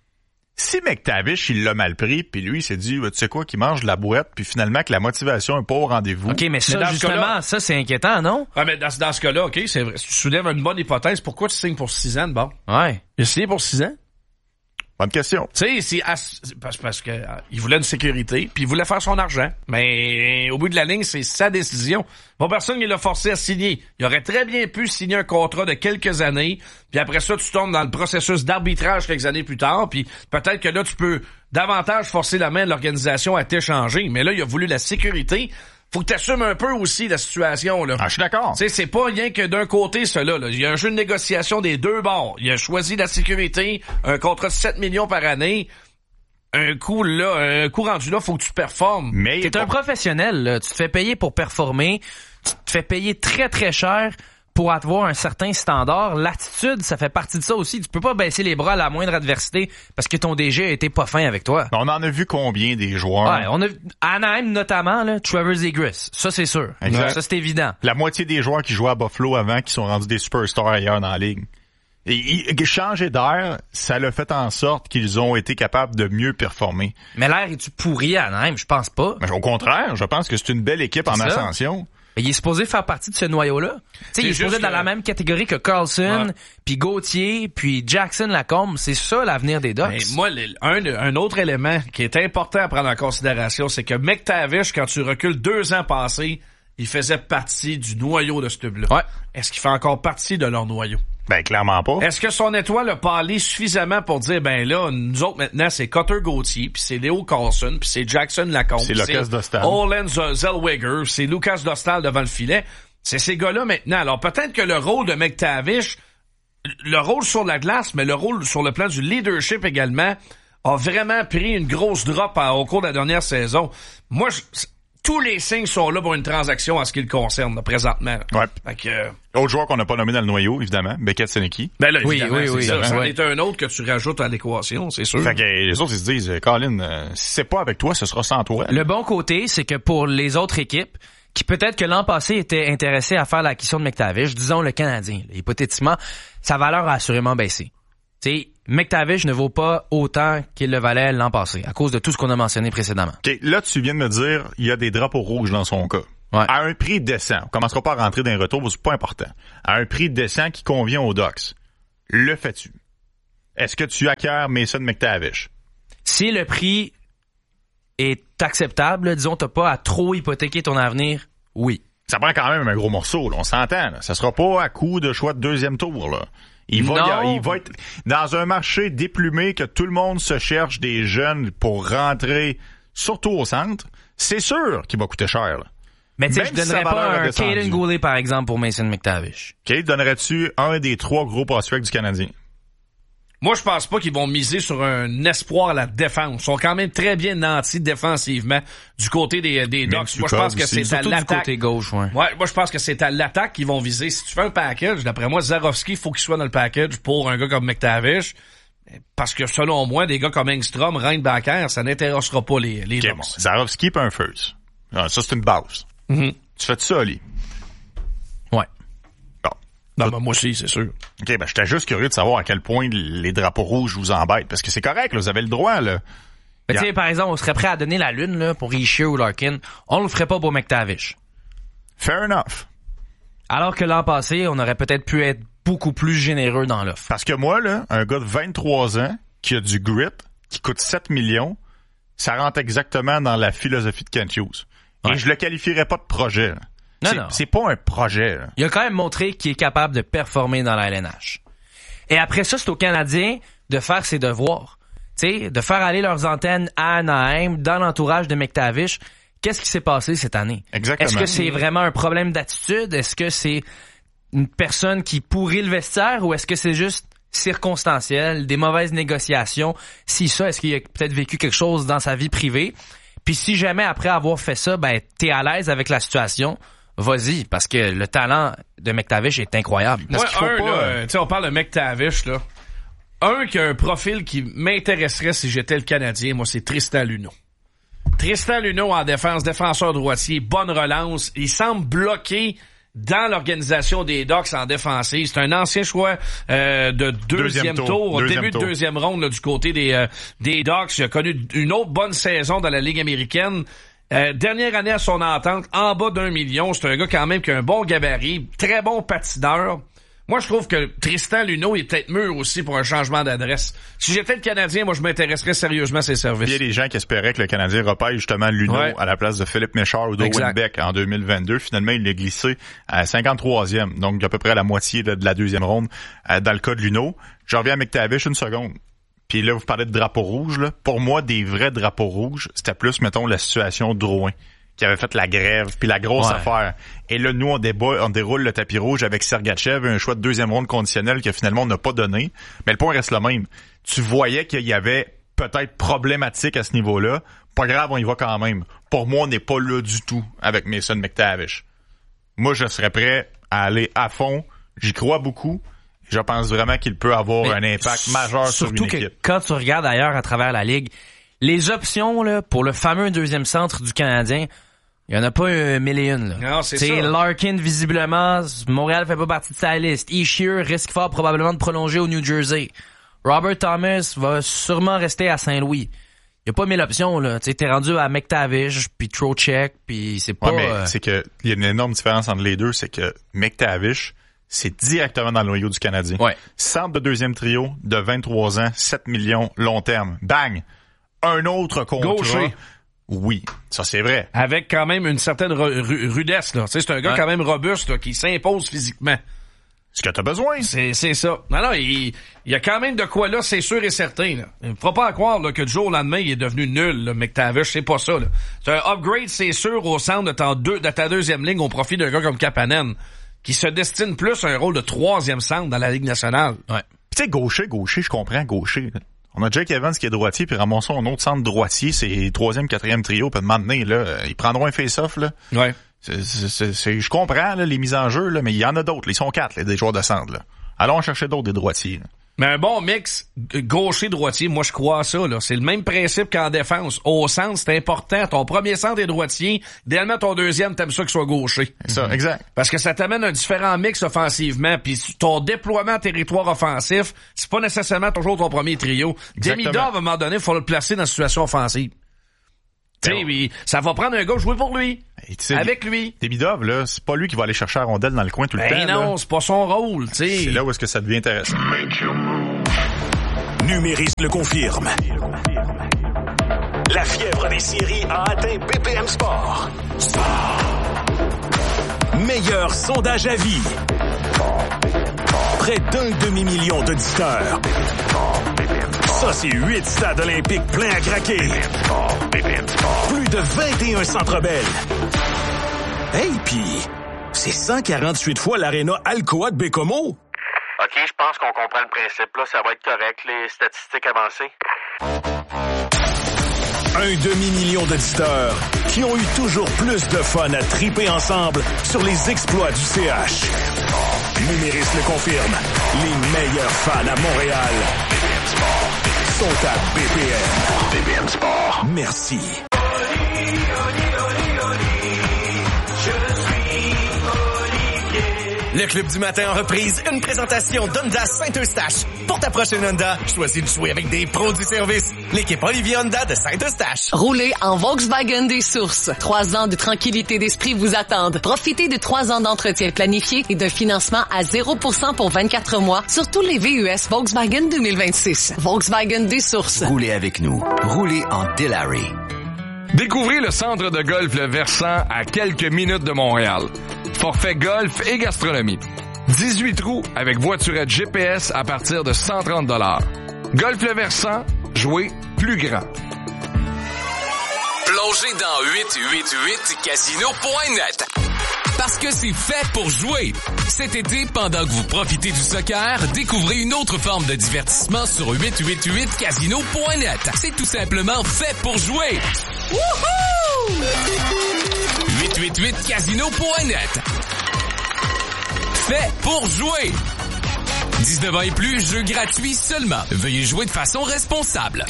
Si McTavish, il l'a mal pris, puis lui, il s'est dit, tu sais quoi, qu'il mange de la boîte, puis finalement que la motivation est pas au rendez-vous. OK, mais ça, justement, ça, c'est inquiétant, non? Ah, mais dans ce cas-là, OK, c'est vrai. Tu soulèves une bonne hypothèse. Pourquoi tu signes pour 6 ans, bon? Ouais. Il a signé pour 6 ans? Bonne question. Tu sais, parce que il voulait une sécurité, puis il voulait faire son argent. Mais au bout de la ligne, c'est sa décision. Bon, personne ne l'a forcé à signer. Il aurait très bien pu signer un contrat de quelques années, puis après ça, tu tombes dans le processus d'arbitrage quelques années plus tard, puis peut-être que là, tu peux davantage forcer la main de l'organisation à t'échanger. Mais là, il a voulu la sécurité. Faut que t'assumes un peu aussi la situation, là. Ah, je suis d'accord. Tu sais, c'est pas rien que d'un côté, cela, là. Il y a un jeu de négociation des deux bords. Il a choisi la sécurité, un contrat de 7 millions par année. Un coup rendu là, faut que tu performes. Mais t'es un professionnel, là. Tu te fais payer pour performer. Tu te fais payer très, très cher pour avoir un certain standard. L'attitude, ça fait partie de ça aussi. Tu peux pas baisser les bras à la moindre adversité parce que ton DG a été pas fin avec toi. On en a vu combien des joueurs? Ouais, on a vu Anaheim notamment, là, Trevor Zegras. Ça, c'est sûr. Exact. Ça, c'est évident. La moitié des joueurs qui jouaient à Buffalo avant, qui sont rendus des superstars ailleurs dans la ligue. Et changer d'air, ça l'a fait en sorte qu'ils ont été capables de mieux performer. Mais l'air est-tu pourri à Anaheim? Je pense pas. Mais au contraire, je pense que c'est une belle équipe en ascension. Il est supposé faire partie de ce noyau-là. Tu sais, il est supposé être dans la même catégorie que Carlson, puis Gauthier, puis Jackson Lacombe. C'est ça l'avenir des Ducks. Mais moi, un autre élément qui est important à prendre en considération, c'est que McTavish, quand tu recules 2 ans passés, il faisait partie du noyau de ce club-là. Ouais. Est-ce qu'il fait encore partie de leur noyau? Ben, clairement pas. Est-ce que son étoile a parlé suffisamment pour dire, ben là, nous autres maintenant, c'est Cutter Gauthier, puis c'est Léo Carlson, puis c'est Jackson Lacombe, c'est Lucas Dostal, Olen Zellweger, c'est Lucas Dostal devant le filet. C'est ces gars-là maintenant. Alors peut-être que le rôle de McTavish, le rôle sur la glace, mais le rôle sur le plan du leadership également, a vraiment pris une grosse drop au cours de la dernière saison. Moi, tous les signes sont là pour une transaction en ce qui le concerne, là, présentement. Ouais. Fait que, Autre joueur qu'on n'a pas nommé dans le noyau, évidemment, Beckett Senecki. Ben là, évidemment, oui, ça. C'en ouais. est un autre que tu rajoutes à l'équation, c'est sûr. Fait que les autres, ils se disent, Colin, si c'est pas avec toi, ce sera sans toi. Le bon côté, c'est que pour les autres équipes, qui peut-être que l'an passé étaient intéressées à faire l'acquisition de McTavish, disons le Canadien, là, hypothétiquement, sa valeur a assurément baissé. Tu sais, McTavish ne vaut pas autant qu'il le valait l'an passé, à cause de tout ce qu'on a mentionné précédemment. OK, là, tu viens de me dire, il y a des drapeaux rouges dans son cas. Ouais. À un prix décent, on commencera pas à rentrer dans les retours, c'est pas important. À un prix décent qui convient aux Ducks, le fais-tu? Est-ce que tu acquiers Mason McTavish? Si le prix est acceptable, là, disons, t'as pas à trop hypothéquer ton avenir, oui. Ça prend quand même un gros morceau, là, on s'entend. Là. Ça sera pas à coup de choix de deuxième tour. Là. Il va être dans un marché déplumé que tout le monde se cherche des jeunes pour rentrer, surtout au centre. C'est sûr qu'il va coûter cher. Là. Mais tu sais, je Même si donnerais sa valeur pas a un descendu. Caden Goulet, par exemple, pour Mason McTavish. OK, donnerais-tu un des 3 gros prospects du Canadien? Moi, je pense pas qu'ils vont miser sur un espoir à la défense. Ils sont quand même très bien nantis défensivement du côté des Ducks. Moi, je pense que c'est à Surtout du l'attaque. côté gauche, ouais. Ouais, moi, je pense que c'est à l'attaque qu'ils vont viser. Si tu fais un package, d'après moi, Zarovski, faut qu'il soit dans le package pour un gars comme McTavish. Parce que, selon moi, des gars comme Engstrom, Reinbacker, ça n'intéressera pas les OK, Ducks. bon. Zarovski peut un first. Ah, ça, c'est une base. Mm-hmm. Tu fais ça, Ali? Ouais. Non, ben, moi aussi, c'est sûr. OK, ben, j'étais juste curieux de savoir à quel point les drapeaux rouges vous embêtent. Parce que c'est correct, là, vous avez le droit, là. Mais tu sais, par exemple, on serait prêt à donner la lune, là, pour Richer ou Larkin. On le ferait pas pour McTavish. Fair enough. Alors que l'an passé, on aurait peut-être pu être beaucoup plus généreux dans l'offre. Parce que moi, là, un gars de 23 ans qui a du grit, qui coûte 7 millions, ça rentre exactement dans la philosophie de Kent Hughes. Ouais. Et je le qualifierais pas de projet. Là. Non. C'est pas un projet. Là. Il a quand même montré qu'il est capable de performer dans la LNH. Et après ça, c'est aux Canadiens de faire ses devoirs. Tu sais, de faire aller leurs antennes à Anaheim, dans l'entourage de McTavish. Qu'est-ce qui s'est passé cette année? Exactement. Est-ce que c'est vraiment un problème d'attitude? Est-ce que c'est une personne qui pourrit le vestiaire ou est-ce que c'est juste circonstanciel, des mauvaises négociations? Si ça, est-ce qu'il a peut-être vécu quelque chose dans sa vie privée? Puis si jamais après avoir fait ça, ben t'es à l'aise avec la situation, vas-y, parce que le talent de McTavish est incroyable. Moi, tu sais, on parle de McTavish, là. Un qui a un profil qui m'intéresserait si j'étais le Canadien, moi, c'est Tristan Luneau. Tristan Luneau en défense, défenseur droitier, bonne relance. Il semble bloqué dans l'organisation des Ducks en défensive. C'est un ancien choix de deuxième tour, au début de deuxième ronde là, du côté des Ducks. Il a connu une autre bonne saison dans la Ligue américaine. Dernière année à son entente, en bas d'1 million. C'est un gars quand même qui a un bon gabarit, très bon patineur. Moi, je trouve que Tristan Luneau est peut-être mûr aussi pour un changement d'adresse. Si j'étais le Canadien, moi, je m'intéresserais sérieusement à ses services. Il y a des gens qui espéraient que le Canadien repêche justement Luneau à la place de Philippe Méchard ou d'Owen Beck en 2022. Finalement, il l'a glissé à 53e, donc à peu près à la moitié de la deuxième ronde dans le cas de Luneau. Je reviens à McTavish une seconde. Puis là, vous parlez de drapeau rouge. Là. Pour moi, des vrais drapeaux rouges, c'était plus, mettons, la situation Drouin qui avait fait la grève, puis la grosse affaire. Et là, nous, on déroule le tapis rouge avec Sergachev, un choix de deuxième ronde conditionnel que finalement, on n'a pas donné. Mais le point reste le même. Tu voyais qu'il y avait peut-être problématique à ce niveau-là. Pas grave, on y va quand même. Pour moi, on n'est pas là du tout avec Mason McTavish. Moi, je serais prêt à aller à fond. J'y crois beaucoup. Je pense vraiment qu'il peut avoir un impact majeur sur une équipe. Surtout que quand tu regardes ailleurs à travers la Ligue, les options là pour le fameux deuxième centre du Canadien, il y en a pas mille et une. Là. Non, c'est ça. Larkin, visiblement, Montréal fait pas partie de sa liste. Ishier risque fort probablement de prolonger au New Jersey. Robert Thomas va sûrement rester à Saint-Louis. Il y a pas mille options, là. Tu sais, t'es rendu à McTavish, puis Trocheck, puis c'est pas... Ouais, mais c'est que il y a une énorme différence entre les deux, c'est que McTavish, c'est directement dans le noyau du Canadien. Ouais. Centre de deuxième trio, de 23 ans, 7 millions, long terme. Bang! Un autre contrat. Gaucher. Oui, ça c'est vrai. Avec quand même une certaine rudesse, là. Tu sais, c'est un gars quand même robuste, là, qui s'impose physiquement. Ce que t'as besoin. C'est ça. Non, il y a quand même de quoi là, c'est sûr et certain, là. Il ne faut pas croire, là, que du jour au lendemain, il est devenu nul, là, McTavish, c'est pas ça, là. C'est un upgrade, c'est sûr, au centre de ta deuxième ligne au profit d'un gars comme Kapanen, qui se destine plus à un rôle de troisième centre dans la Ligue nationale. Ouais. Tu sais, gaucher, je comprends, gaucher. On a Jake Evans qui est droitier, puis ramassons un autre centre droitier, c'est 3e, 4e trio, puis à un moment donné, là, ils prendront un face-off, là. Ouais. Je comprends, là, les mises en jeu, là, mais il y en a d'autres. Ils sont 4, là, des joueurs de centre, là. Allons chercher d'autres des droitiers, là. Mais un bon mix gaucher-droitier, moi je crois à ça, là. C'est le même principe qu'en défense. Au centre, c'est important. Ton premier centre est droitier. Idéalement, ton deuxième, t'aimes ça qu'il soit gaucher. C'est ça, exact. Parce que ça t'amène un différent mix offensivement. Puis ton déploiement territoire offensif, c'est pas nécessairement toujours ton premier trio. Demidov, à un moment donné, il faut le placer dans une situation offensive. Tu sais, ça va prendre un gars jouer pour lui. Avec lui. Demidov, là, c'est pas lui qui va aller chercher la rondelle dans le coin tout le temps. Non, là. c'est pas son rôle, tu sais. C'est là où est-ce que ça devient intéressant. Numéris le confirme. La fièvre des séries a atteint BPM Sport. Meilleur sondage à vie. Près d'1,5 million d'auditeurs. Ça, c'est 8 stades olympiques pleins à craquer. Plus de 21 Centre Bell. Hey, pis c'est 148 fois l'aréna Alcoa de Bécomo. OK, je pense qu'on comprend le principe. Là, ça va être correct, les statistiques avancées. 1,5 million d'auditeurs qui ont eu toujours plus de fun à triper ensemble sur les exploits du CH. Numéris le confirme. Les meilleurs fans à Montréal sont à BPM. BPM Sport. Merci. Le Club du matin en reprise, une présentation d'Honda Saint-Eustache. Pour ta prochaine Honda, choisis de jouer avec des pros du service. L'équipe Olivier Honda de Saint-Eustache. Roulez en Volkswagen des Sources. 3 ans de tranquillité d'esprit vous attendent. Profitez de 3 ans d'entretien planifié et d'un financement à 0% pour 24 mois sur tous les VUS Volkswagen 2026. Volkswagen des Sources. Roulez avec nous. Roulez en Delary. Découvrez le centre de golf Le Versant à quelques minutes de Montréal. Forfait golf et gastronomie. 18 trous avec voiturette GPS à partir de 130 $. Golf Le Versant, jouez plus grand. Plongez dans 888casino.net. Parce que c'est fait pour jouer. Cet été, pendant que vous profitez du soccer, découvrez une autre forme de divertissement sur 888casino.net. C'est tout simplement fait pour jouer. Wouhou! 888casino.net. Fait pour jouer. 19 ans et plus, jeu gratuit seulement. Veuillez jouer de façon responsable.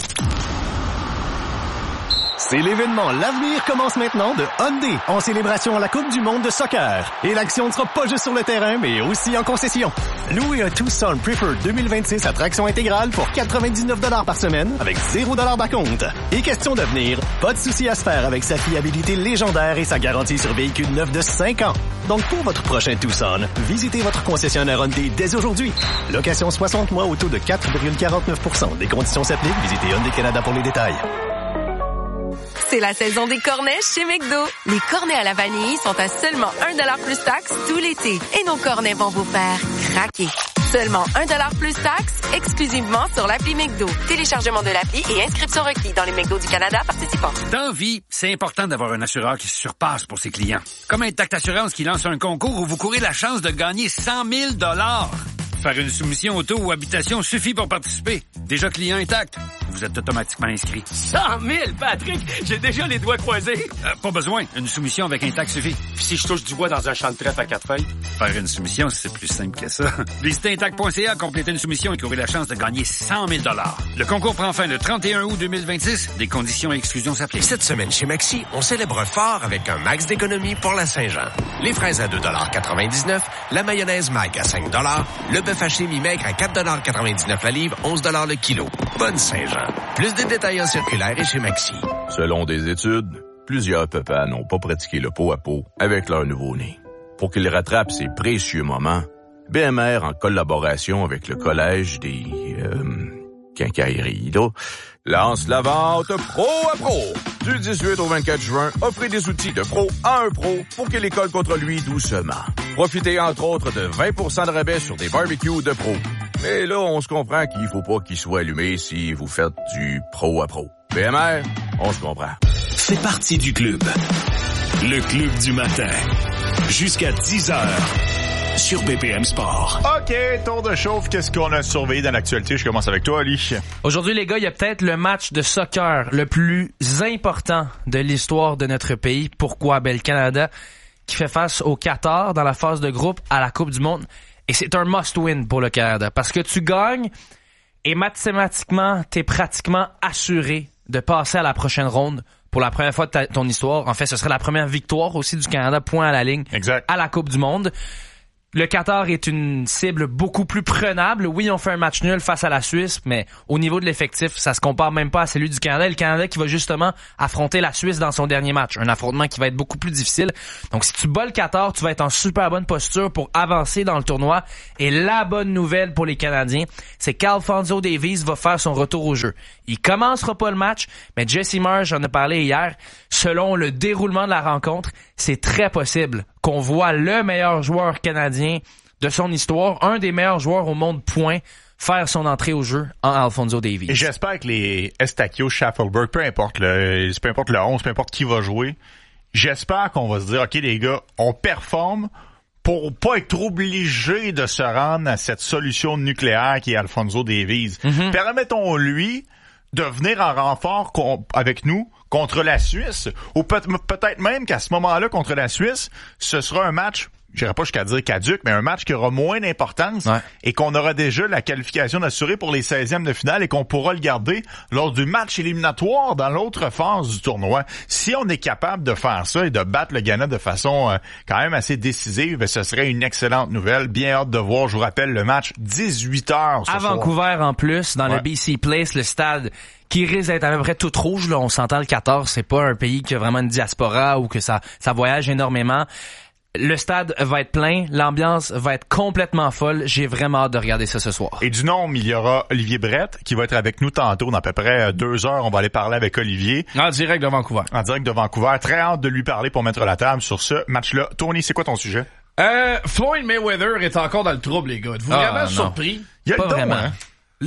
C'est l'événement L'Avenir commence maintenant de Hyundai en célébration à la Coupe du monde de soccer. Et l'action ne sera pas juste sur le terrain, mais aussi en concession. Louez un Tucson Preferred 2026 à traction intégrale pour 99 $ par semaine avec 0 $ d'acompte. Et question d'avenir, pas de souci à se faire avec sa fiabilité légendaire et sa garantie sur véhicule neuf de 5 ans. Donc pour votre prochain Tucson, visitez votre concessionnaire Hyundai dès aujourd'hui. Location 60 mois au taux de 4,49%. Des conditions s'appliquent. Visitez Hyundai Canada pour les détails. C'est la saison des cornets chez McDo. Les cornets à la vanille sont à seulement 1$ plus taxe tout l'été. Et nos cornets vont vous faire craquer. Seulement 1$ plus taxe, exclusivement sur l'appli McDo. Téléchargement de l'appli et inscription requis dans les McDo du Canada participants. Dans vie, c'est important d'avoir un assureur qui se surpasse pour ses clients. Comme Intact Assurance qui lance un concours où vous courez la chance de gagner 100 000 $. Faire une soumission auto ou habitation suffit pour participer. Déjà client Intact, vous êtes automatiquement inscrit. 100 000, Patrick! J'ai déjà les doigts croisés. Pas besoin. Une soumission avec Intact suffit. Puis si je touche du bois dans un champ de trèfle à 4 feuilles? Faire une soumission, c'est plus simple que ça. Visitez Intact.ca, complétez une soumission et courez la chance de gagner 100 000 $. Le concours prend fin le 31 août 2026. Des conditions et exclusions s'appliquent. Cette semaine chez Maxi, on célèbre fort avec un max d'économie pour la Saint-Jean. Les fraises à 2,99 $, la mayonnaise Mike à 5 $, le bœuf haché mi-maigre à 4,99 $ la livre, 11 $ le kilo. Bonne Saint-Jean. Plus de détails en circulaire et chez Maxi. Selon des études, plusieurs papas n'ont pas pratiqué le pot à pot avec leur nouveau-né. Pour qu'ils rattrapent ces précieux moments, BMR, en collaboration avec le Collège des quincailleries, là, lance la vente Pro à Pro. Du 18 au 24 juin, offrez des outils de pro à un pro pour qu'il école contre lui doucement. Profitez entre autres de 20% de rabais sur des barbecues de pro. Mais là, on se comprend qu'il faut pas qu'il soit allumé si vous faites du pro à pro. BMR, on se comprend. Fais partie du club. Le club du matin. Jusqu'à 10h. sur BPM Sport. OK, tour de chauffe. Qu'est-ce qu'on a surveillé dans l'actualité? Je commence avec toi, Ali. Aujourd'hui, les gars, il y a peut-être le match de soccer le plus important de l'histoire de notre pays. Pourquoi? Ben, le Canada qui fait face au Qatar dans la phase de groupe à la Coupe du Monde. Et c'est un must-win pour le Canada. Parce que tu gagnes et mathématiquement, t'es pratiquement assuré de passer à la prochaine ronde pour la première fois de ton histoire. En fait, ce serait la première victoire aussi du Canada, point à la ligne, à la Coupe du Monde. Le Qatar est une cible beaucoup plus prenable. Oui, on fait un match nul face à la Suisse, mais au niveau de l'effectif, ça se compare même pas à celui du Canada. Le Canada qui va justement affronter la Suisse dans son dernier match. Un affrontement qui va être beaucoup plus difficile. Donc, si tu bats le Qatar, tu vas être en super bonne posture pour avancer dans le tournoi. Et la bonne nouvelle pour les Canadiens, c'est qu'Alphonso Davies va faire son retour au jeu. Il commencera pas le match, mais Jesse Marsh, j'en ai parlé hier, selon le déroulement de la rencontre, c'est très possible qu'on voit le meilleur joueur canadien de son histoire, un des meilleurs joueurs au monde, point, faire son entrée au jeu en Alphonso Davies. Et j'espère que les Estacio, Schaffelberg, peu importe le 11, peu importe qui va jouer, j'espère qu'on va se dire, OK les gars, on performe pour pas être obligé de se rendre à cette solution nucléaire qui est Alphonso Davies. Permettons-lui de venir en renfort avec nous contre la Suisse, ou peut-être même qu'à ce moment-là, contre la Suisse, ce sera un match, j'irai pas jusqu'à dire caduc, mais un match qui aura moins d'importance et qu'on aura déjà la qualification d'assurée pour les 16e de finale et qu'on pourra le garder lors du match éliminatoire dans l'autre phase du tournoi. Si on est capable de faire ça et de battre le Ghana de façon quand même assez décisive, ce serait une excellente nouvelle. Bien hâte de voir, je vous rappelle, le match 18h ce à soir. Vancouver en plus, dans le BC Place, le stade qui risque d'être à peu près tout rouge. Là, on s'entend, le Qatar, c'est pas un pays qui a vraiment une diaspora ou que ça voyage énormément. Le stade va être plein, l'ambiance va être complètement folle. J'ai vraiment hâte de regarder ça ce soir. Et du nom, il y aura Olivier Brett qui va être avec nous tantôt dans à peu près 2 heures. On va aller parler avec Olivier. En direct de Vancouver. En direct de Vancouver. Très hâte de lui parler pour mettre la table sur ce match-là. Tony, c'est quoi ton sujet? Floyd Mayweather est encore dans le trouble, les gars. Êtes-vous vraiment surpris? Il y a pas le don, vraiment. hein?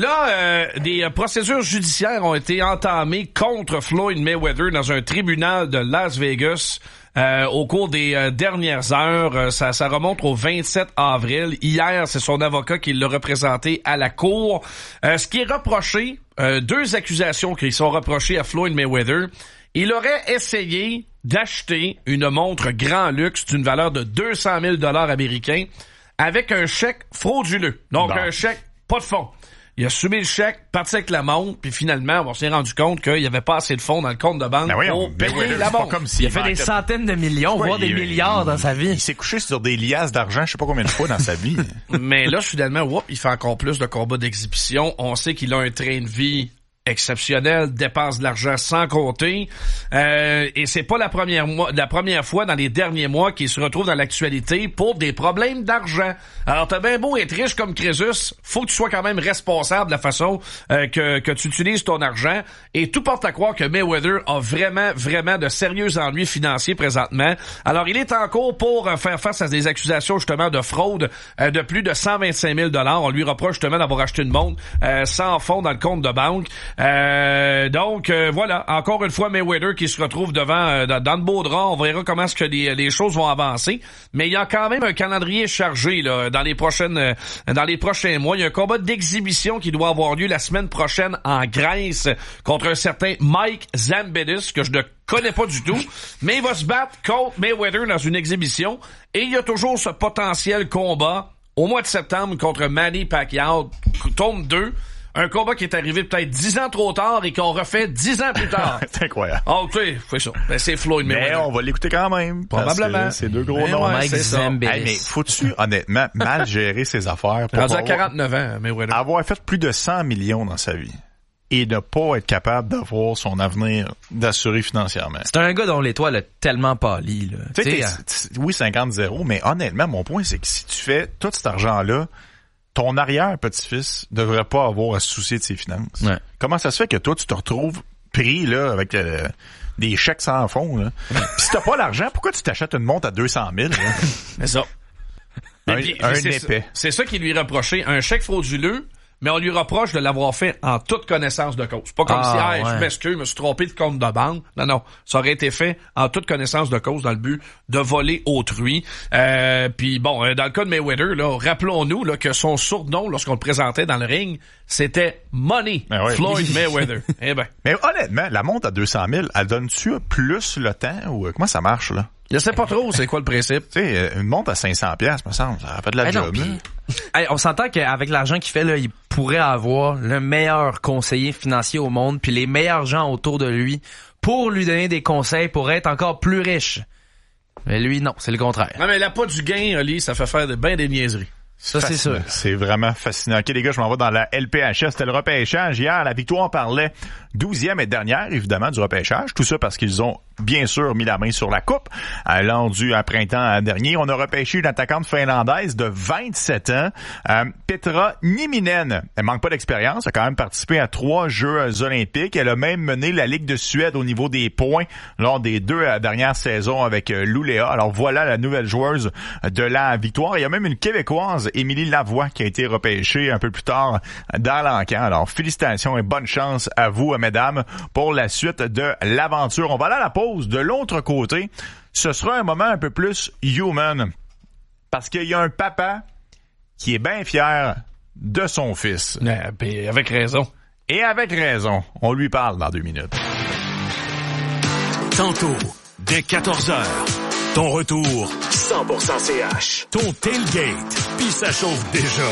Là, des procédures judiciaires ont été entamées contre Floyd Mayweather dans un tribunal de Las Vegas au cours des dernières heures. Ça remonte au 27 avril. Hier, c'est son avocat qui l'a représenté à la cour. Ce qui est reproché, 2 accusations qui sont reprochées à Floyd Mayweather. Il aurait essayé d'acheter une montre grand luxe d'une valeur de 200 000 $ américains avec un chèque frauduleux. Donc, un chèque pas de fonds. Il a soumis le chèque, parti avec la montre, puis finalement, on s'est rendu compte qu'il n'y avait pas assez de fonds dans le compte de banque pour payer la montre. Il a fait des centaines de millions, voire des milliards dans sa vie. Il s'est couché sur des liasses d'argent, je sais pas combien de fois dans sa vie. Mais là, soudainement, il fait encore plus de combats d'exhibition. On sait qu'il a un train de vie exceptionnel, dépense de l'argent sans compter, et c'est pas la première fois dans les derniers mois qu'il se retrouve dans l'actualité pour des problèmes d'argent. Alors t'as bien beau être riche comme Crésus, faut que tu sois quand même responsable de la façon que tu utilises ton argent, et tout porte à croire que Mayweather a vraiment de sérieux ennuis financiers présentement. Alors il est en cours pour faire face à des accusations justement de fraude de plus de 125 000 $. On lui reproche justement d'avoir acheté une montre sans fonds dans le compte de banque. Donc voilà, encore une fois Mayweather qui se retrouve devant dans le beau drap. On verra comment est-ce que les choses vont avancer, mais il y a quand même un calendrier chargé là dans les prochains mois. Il y a un combat d'exhibition qui doit avoir lieu la semaine prochaine en Grèce contre un certain Mike Zambidis que je ne connais pas du tout, mais il va se battre contre Mayweather dans une exhibition, et il y a toujours ce potentiel combat au mois de septembre contre Manny Pacquiao, tome 2. Un combat qui est arrivé peut-être 10 ans trop tard et qu'on refait 10 ans plus tard. C'est incroyable. OK, c'est ça. Ben, c'est Floyd Mayweather. Mais on va l'écouter quand même. Probablement. C'est 2 gros noms. Mike Zambidis. Hey, mais faut-tu, honnêtement, mal gérer ses affaires? Rendu à 49 ans, Mayweather. Avoir fait plus de 100 millions dans sa vie et ne pas être capable d'avoir son avenir d'assurer financièrement. C'est un gars dont l'étoile a tellement pâli. Là. Oui, 50-0, mais honnêtement, mon point, c'est que si tu fais tout cet argent-là, ton arrière-petit-fils devrait pas avoir à se soucier de ses finances. Ouais. Comment ça se fait que toi, tu te retrouves pris là avec des chèques sans fond? Là? Puis si t'as pas l'argent, pourquoi tu t'achètes une montre à 200 000? C'est ça. Un épais. C'est ça qui lui reprochait. Un chèque frauduleux, mais on lui reproche de l'avoir fait en toute connaissance de cause. Pas comme si, je m'excuse, je me suis trompé de compte de banque. Non, ça aurait été fait en toute connaissance de cause dans le but de voler autrui. Puis bon, dans le cas de Mayweather, là, rappelons-nous là, que son surnom, lorsqu'on le présentait dans le ring, c'était Money Floyd Mayweather. Eh ben. Mais honnêtement, la montre à 200 000, elle donne-tu plus le temps ou comment ça marche là? Je sais pas trop c'est quoi le principe. Tu sais, une montre à 500 $, me semble, ça fait de la job. On s'entend qu'avec l'argent qu'il fait, là, il pourrait avoir le meilleur conseiller financier au monde puis les meilleurs gens autour de lui pour lui donner des conseils pour être encore plus riche. Mais lui, non, c'est le contraire. Non, mais là, pas du gain, Oli, ça fait faire ben des niaiseries. Ça, c'est sûr. C'est vraiment fascinant. OK, les gars, je m'en vais dans la LPHS. C'était le repêchage. Hier, la victoire, on parlait 12e et dernière, évidemment, du repêchage. Tout ça parce qu'ils ont, bien sûr, mis la main sur la coupe. Lors du printemps dernier, on a repêché une attaquante finlandaise de 27 ans, Petra Nieminen. Elle manque pas d'expérience. Elle a quand même participé à 3 Jeux olympiques. Elle a même mené la Ligue de Suède au niveau des points lors des 2 dernières saisons avec Luleå. Alors voilà la nouvelle joueuse de la victoire. Il y a même une Québécoise, Émilie Lavoie, qui a été repêchée un peu plus tard dans l'encan. Alors, félicitations et bonne chance à vous, mesdames, pour la suite de l'aventure. On va aller à la pause. De l'autre côté, ce sera un moment un peu plus human. Parce qu'il y a un papa qui est bien fier de son fils. Et avec raison. Et avec raison. On lui parle dans 2 minutes. Tantôt, dès 14h, ton retour 100% CH. Ton tailgate, puis ça chauffe déjà.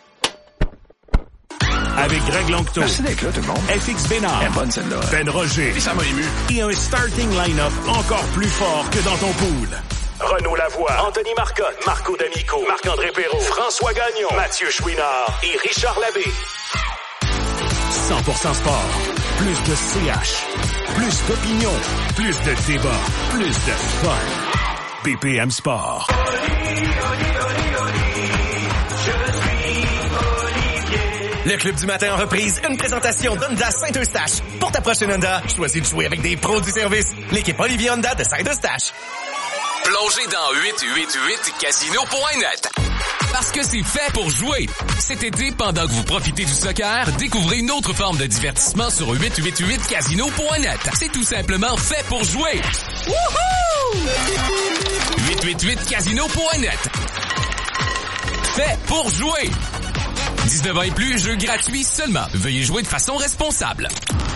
Avec Greg Longto. Merci d'être là, tout le monde. FX Bénard. Elle est bonne, celle-là. Ben Roger. Et ça m'a ému. Et un starting line-up encore plus fort que dans ton pool. Renaud Lavoie, Anthony Marcotte, Marco D'Amico, Marc-André Perrault, François Gagnon, Mathieu Chouinard et Richard Labbé. 100% sport. Plus de CH. Plus d'opinion. Plus de débat. Plus de fun. BPM Sport. Le Club du matin en reprise, une présentation d'Honda Saint-Eustache. Pour ta prochaine Honda, choisis de jouer avec des pros du service. L'équipe Olivier Honda de Saint-Eustache. Plongez dans 888casino.net. Parce que c'est fait pour jouer. Cet été, pendant que vous profitez du soccer, découvrez une autre forme de divertissement sur 888casino.net. C'est tout simplement fait pour jouer. Wouhou! 888casino.net. Fait pour jouer. 19 ans et plus, jeu gratuit seulement. Veuillez jouer de façon responsable.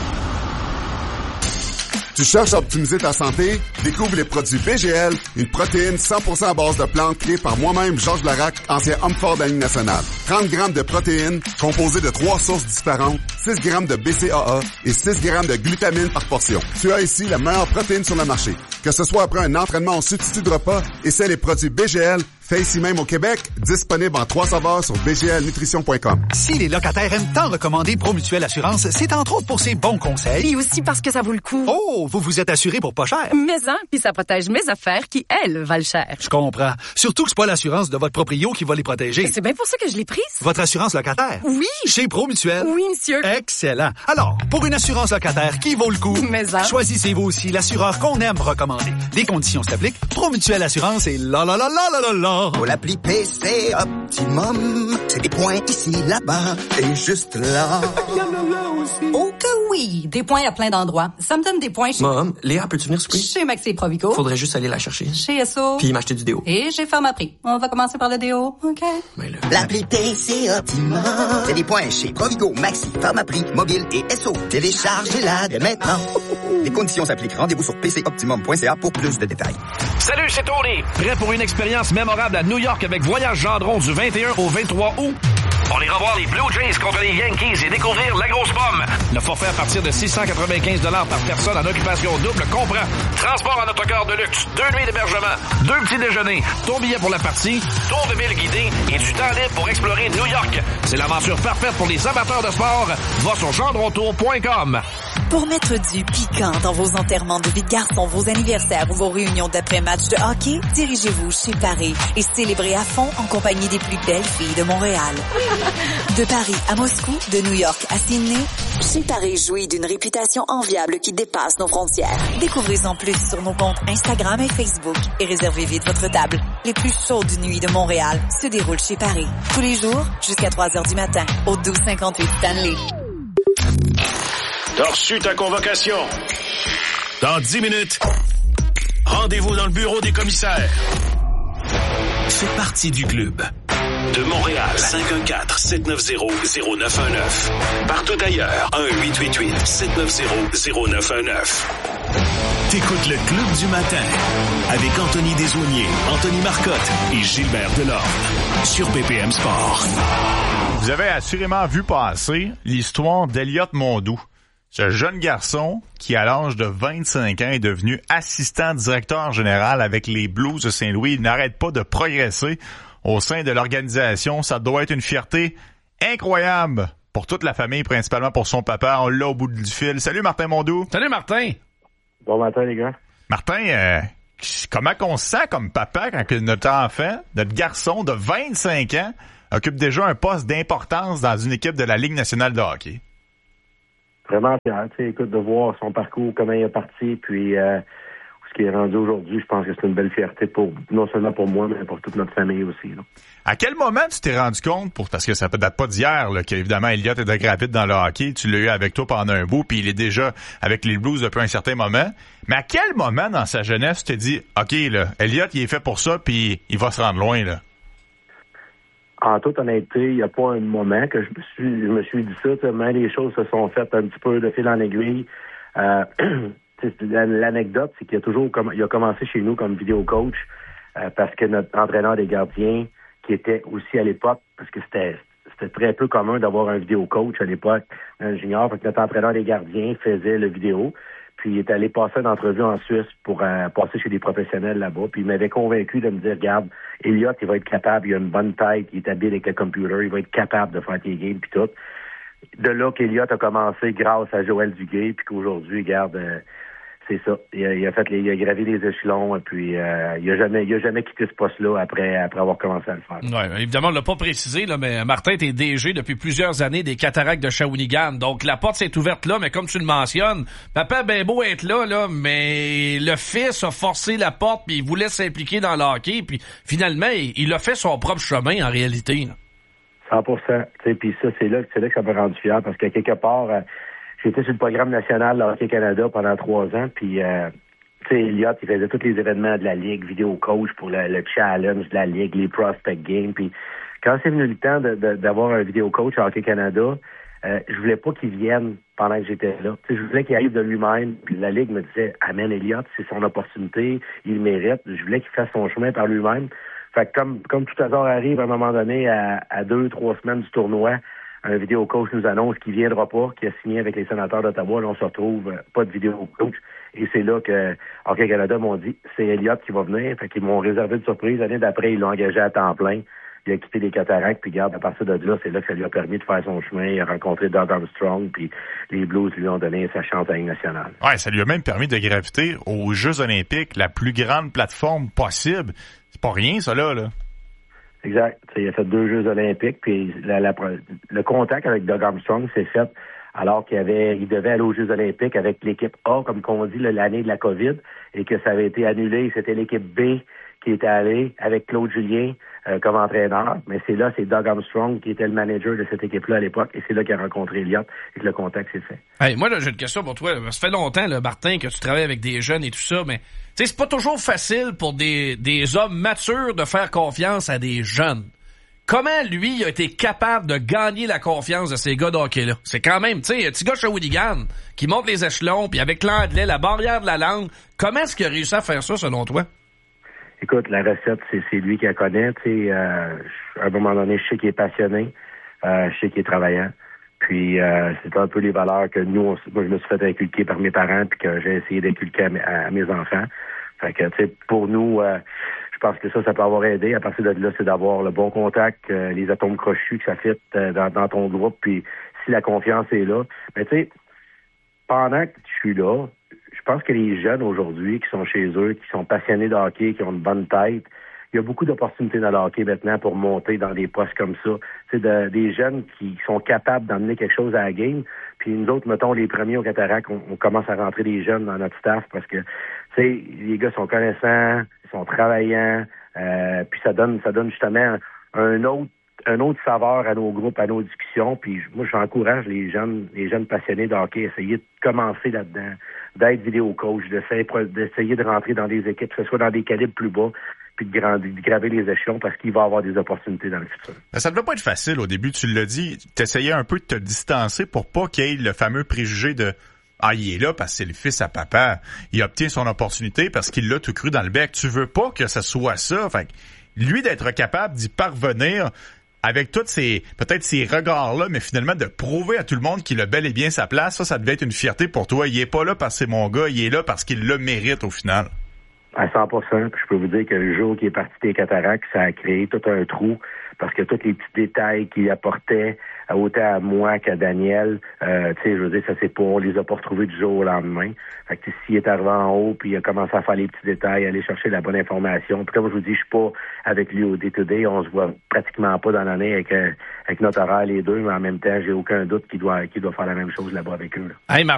Tu cherches à optimiser ta santé? Découvre les produits BGL, une protéine 100% à base de plantes créée par moi-même, Georges Larac, ancien homme fort de la Ligue nationale. 30 grammes de protéines, composées de 3 sources différentes, 6 grammes de BCAA et 6 grammes de glutamine par portion. Tu as ici la meilleure protéine sur le marché. Que ce soit après un entraînement en substitut de repas, essaie les produits BGL, fait ici même au Québec, disponible en 3 saveurs sur bglnutrition.com. Si les locataires aiment tant recommander Promutuelle Assurance, c'est entre autres pour ses bons conseils. Et aussi parce que ça vaut le coup. Oh, vous vous êtes assuré pour pas cher. Mais puis ça protège mes affaires qui, elles, valent cher. Je comprends. Surtout que c'est pas l'assurance de votre proprio qui va les protéger. C'est bien pour ça que je l'ai prise. Votre assurance locataire? Oui. Chez Promutuelle? Oui, monsieur. Excellent. Alors, pour une assurance locataire qui vaut le coup, choisissez vous aussi l'assureur qu'on aime recommander. Des conditions s'appliquent. Promutuelle Assurance et la. Pour l'appli PC Optimum, c'est des points ici, là-bas et juste là. Oh que oui! Des points à plein d'endroits. Ça me donne des points chez... Mom, Léa, peux-tu venir souper? Chez Maxi Provico. Faudrait juste aller la chercher. Chez Esso. Puis m'acheter du déo. Et chez Pharmaprix. On va commencer par le déo, OK? L'appli PC Optimum, c'est des points chez Provigo, Maxi, Pharmaprix, Mobile et Esso. Téléchargez-la dès maintenant. Les conditions s'appliquent. Rendez-vous sur pcoptimum.ca pour plus de détails. Salut, c'est Tony. Prêt pour une expérience mémorable à New York avec Voyage Gendron du 21 au 23 août? On ira voir les Blue Jays contre les Yankees et découvrir la grosse pomme. Le forfait à partir de 695 $ par personne en occupation double comprend transport en autocar de luxe, 2 nuits d'hébergement, 2 petits déjeuners, ton billet pour la partie, tour de ville guidé et du temps libre pour explorer New York. C'est l'aventure parfaite pour les amateurs de sport. Va sur gendrontour.com. Pour mettre du piquant dans vos enterrements de vie de garçon, vos anniversaires ou vos réunions d'après-match de hockey, dirigez-vous chez Paris et célébrez à fond en compagnie des plus belles filles de Montréal. De Paris à Moscou, de New York à Sydney, chez Paris jouit d'une réputation enviable qui dépasse nos frontières. Découvrez-en plus sur nos comptes Instagram et Facebook et réservez vite votre table. Les plus chaudes nuits de Montréal se déroulent chez Paris. Tous les jours, jusqu'à 3h du matin, au 1258 Stanley. T'as reçu ta convocation. Dans 10 minutes, rendez-vous dans le bureau des commissaires. Fais partie du club. De Montréal, 514-790-0919. Partout ailleurs, 1-888-790-0919. T'écoutes le Club du matin avec Anthony Desaulniers, Anthony Marcotte et Gilbert Delorme sur BPM Sport. Vous avez assurément vu passer l'histoire d'Eliott Mondou. Ce jeune garçon qui, à l'âge de 25 ans, est devenu assistant directeur général avec les Blues de Saint-Louis. Il n'arrête pas de progresser au sein de l'organisation. Ça doit être une fierté incroyable pour toute la famille, principalement pour son papa. On l'a au bout du fil. Salut Martin Mondou. Salut Martin. Bon matin les gars. Martin, comment qu'on se sent comme papa quand notre enfant, notre garçon de 25 ans, occupe déjà un poste d'importance dans une équipe de la Ligue nationale de hockey? Vraiment fier, tu sais, écoute, de voir son parcours, comment il est parti, puis ce qui est rendu aujourd'hui, je pense que c'est une belle fierté pour non seulement pour moi, mais pour toute notre famille aussi. Là. À quel moment tu t'es rendu compte, parce que ça ne date pas d'hier, qu'évidemment Eliott est de rapide dans le hockey, tu l'as eu avec toi pendant un bout, puis il est déjà avec les Blues depuis un certain moment, mais à quel moment dans sa jeunesse tu t'es dit, OK, là, Eliott, il est fait pour ça, puis il va se rendre loin, là? En toute honnêteté, il n'y a pas un moment que je me suis dit ça. Même les choses se sont faites un petit peu de fil en aiguille. L'anecdote, c'est qu'il a commencé chez nous comme vidéo coach parce que notre entraîneur des gardiens, qui était aussi à l'époque, parce que c'était très peu commun d'avoir un vidéo coach à l'époque dans le junior, fait que notre entraîneur des gardiens faisait le vidéo. Puis il est allé passer une entrevue en Suisse pour passer chez des professionnels là-bas. Puis il m'avait convaincu de me dire, regarde, Eliott, il va être capable, il a une bonne tête, il est habile avec le computer, il va être capable de faire tes games puis tout. De là qu'Eliott a commencé grâce à Joël Duguay, puis qu'aujourd'hui, regarde, c'est ça. Il a gravi les échelons, puis il a jamais quitté ce poste-là après avoir commencé à le faire. Ouais, évidemment, on l'a pas précisé, là, mais Martin, t'es DG depuis plusieurs années des Cataractes de Shawinigan. Donc, la porte s'est ouverte là, mais comme tu le mentionnes, papa a bien beau être là, mais le fils a forcé la porte, puis il voulait s'impliquer dans le hockey, puis finalement, il a fait son propre chemin, en réalité. Là. 100%. Puis ça, c'est là que ça m'a rendu fier, parce que quelque part, j'étais sur le programme national de Hockey Canada pendant 3 ans, puis Eliott, il faisait tous les événements de la Ligue, vidéo coach pour le challenge de la Ligue, les prospect games, puis quand c'est venu le temps d'avoir un vidéo coach à Hockey Canada, je voulais pas qu'il vienne pendant que j'étais là. Je voulais qu'il arrive de lui-même, puis la Ligue me disait, amène Eliott, c'est son opportunité, il le mérite. Je voulais qu'il fasse son chemin par lui-même. Fait que comme tout hasard arrive à un moment donné, à 2-3 semaines du tournoi, un vidéo coach nous annonce qu'il viendra pas, qu'il a signé avec les Sénateurs d'Ottawa. Là, on se retrouve pas de vidéo coach. Et c'est là que Hockey Canada m'ont dit, c'est Eliott qui va venir. Fait qu'ils m'ont réservé de surprise. L'année d'après, ils l'ont engagé à temps plein. Il a quitté les Cataractes, puis regarde, à partir de là, c'est là que ça lui a permis de faire son chemin. Il a rencontré Doug Armstrong, puis les Blues lui ont donné sa chance à la Ligue nationale. Ouais, ça lui a même permis de graviter aux Jeux olympiques, la plus grande plateforme possible. C'est pas rien, ça, là. Exact. Il a fait 2 Jeux olympiques, puis le contact avec Doug Armstrong s'est fait alors il devait aller aux Jeux olympiques avec l'équipe A, comme on dit, l'année de la COVID, et que ça avait été annulé. C'était l'équipe B qui était allée avec Claude Julien comme entraîneur. Mais c'est Doug Armstrong qui était le manager de cette équipe-là à l'époque, et c'est là qu'il a rencontré Eliott et que le contact s'est fait. Hey, moi, là, j'ai une question pour toi. Ça fait longtemps, là, Martin, que tu travailles avec des jeunes et tout ça, mais c'est pas toujours facile pour des hommes matures de faire confiance à des jeunes. Comment, lui, il a été capable de gagner la confiance de ces gars de hockey-là? C'est quand même, tu sais, un petit gars Shawinigan qui monte les échelons, puis avec l'anglais, la barrière de la langue, comment est-ce qu'il a réussi à faire ça, selon toi? Écoute, la recette, c'est lui qui la connaît. Tu sais, à un moment donné, je sais qu'il est passionné, je sais qu'il est travaillant. Puis c'est un peu les valeurs que moi, je me suis fait inculquer par mes parents, puis que j'ai essayé d'inculquer à mes enfants. Fait que, tu sais, pour nous, je pense que ça peut avoir aidé. À partir de là, c'est d'avoir le bon contact, les atomes crochus que ça fit dans ton groupe. Puis si la confiance est là, mais tu sais, pendant que je suis là, je pense que les jeunes aujourd'hui qui sont chez eux, qui sont passionnés de hockey, qui ont une bonne tête, il y a beaucoup d'opportunités dans le hockey maintenant pour monter dans des postes comme ça. C'est des jeunes qui sont capables d'emmener quelque chose à la game. Puis nous autres, mettons, les premiers au Cataract, on commence à rentrer des jeunes dans notre staff parce que, tu sais, les gars sont connaissants, ils sont travaillants, puis ça donne justement un autre saveur à nos groupes, à nos discussions. Puis moi, j'encourage les jeunes passionnés de hockey à essayer de commencer là-dedans, d'être vidéo-coach, d'essayer de rentrer dans des équipes, que ce soit dans des calibres plus bas, puis de graver les échelons parce qu'il va y avoir des opportunités dans le futur. Ça ne devait pas être facile au début, tu l'as dit. T'essayais un peu de te distancer pour pas qu'il y ait le fameux préjugé de « Ah, il est là parce que c'est le fils à papa. Il obtient son opportunité parce qu'il l'a tout cru dans le bec. » Tu veux pas que ça soit ça. Fait que lui, d'être capable d'y parvenir avec tous peut-être ces regards-là, mais finalement de prouver à tout le monde qu'il a bel et bien sa place, ça devait être une fierté pour toi. Il est pas là parce que c'est mon gars, il est là parce qu'il le mérite au final. À 100%, puis je peux vous dire que le jour qu'il est parti des Cataractes, ça a créé tout un trou parce que tous les petits détails qu'il apportait, autant à moi qu'à Daniel, tu sais, je veux dire, on les a pas retrouvés du jour au lendemain. Fait que s'il est arrivé en haut, puis il a commencé à faire les petits détails, aller chercher la bonne information. Puis comme je vous dis, je suis pas avec lui au day-to-day, on se voit pratiquement pas dans l'année avec notre horaire les deux, mais en même temps, j'ai aucun doute qu'il doit faire la même chose là-bas avec eux. Là. Hey,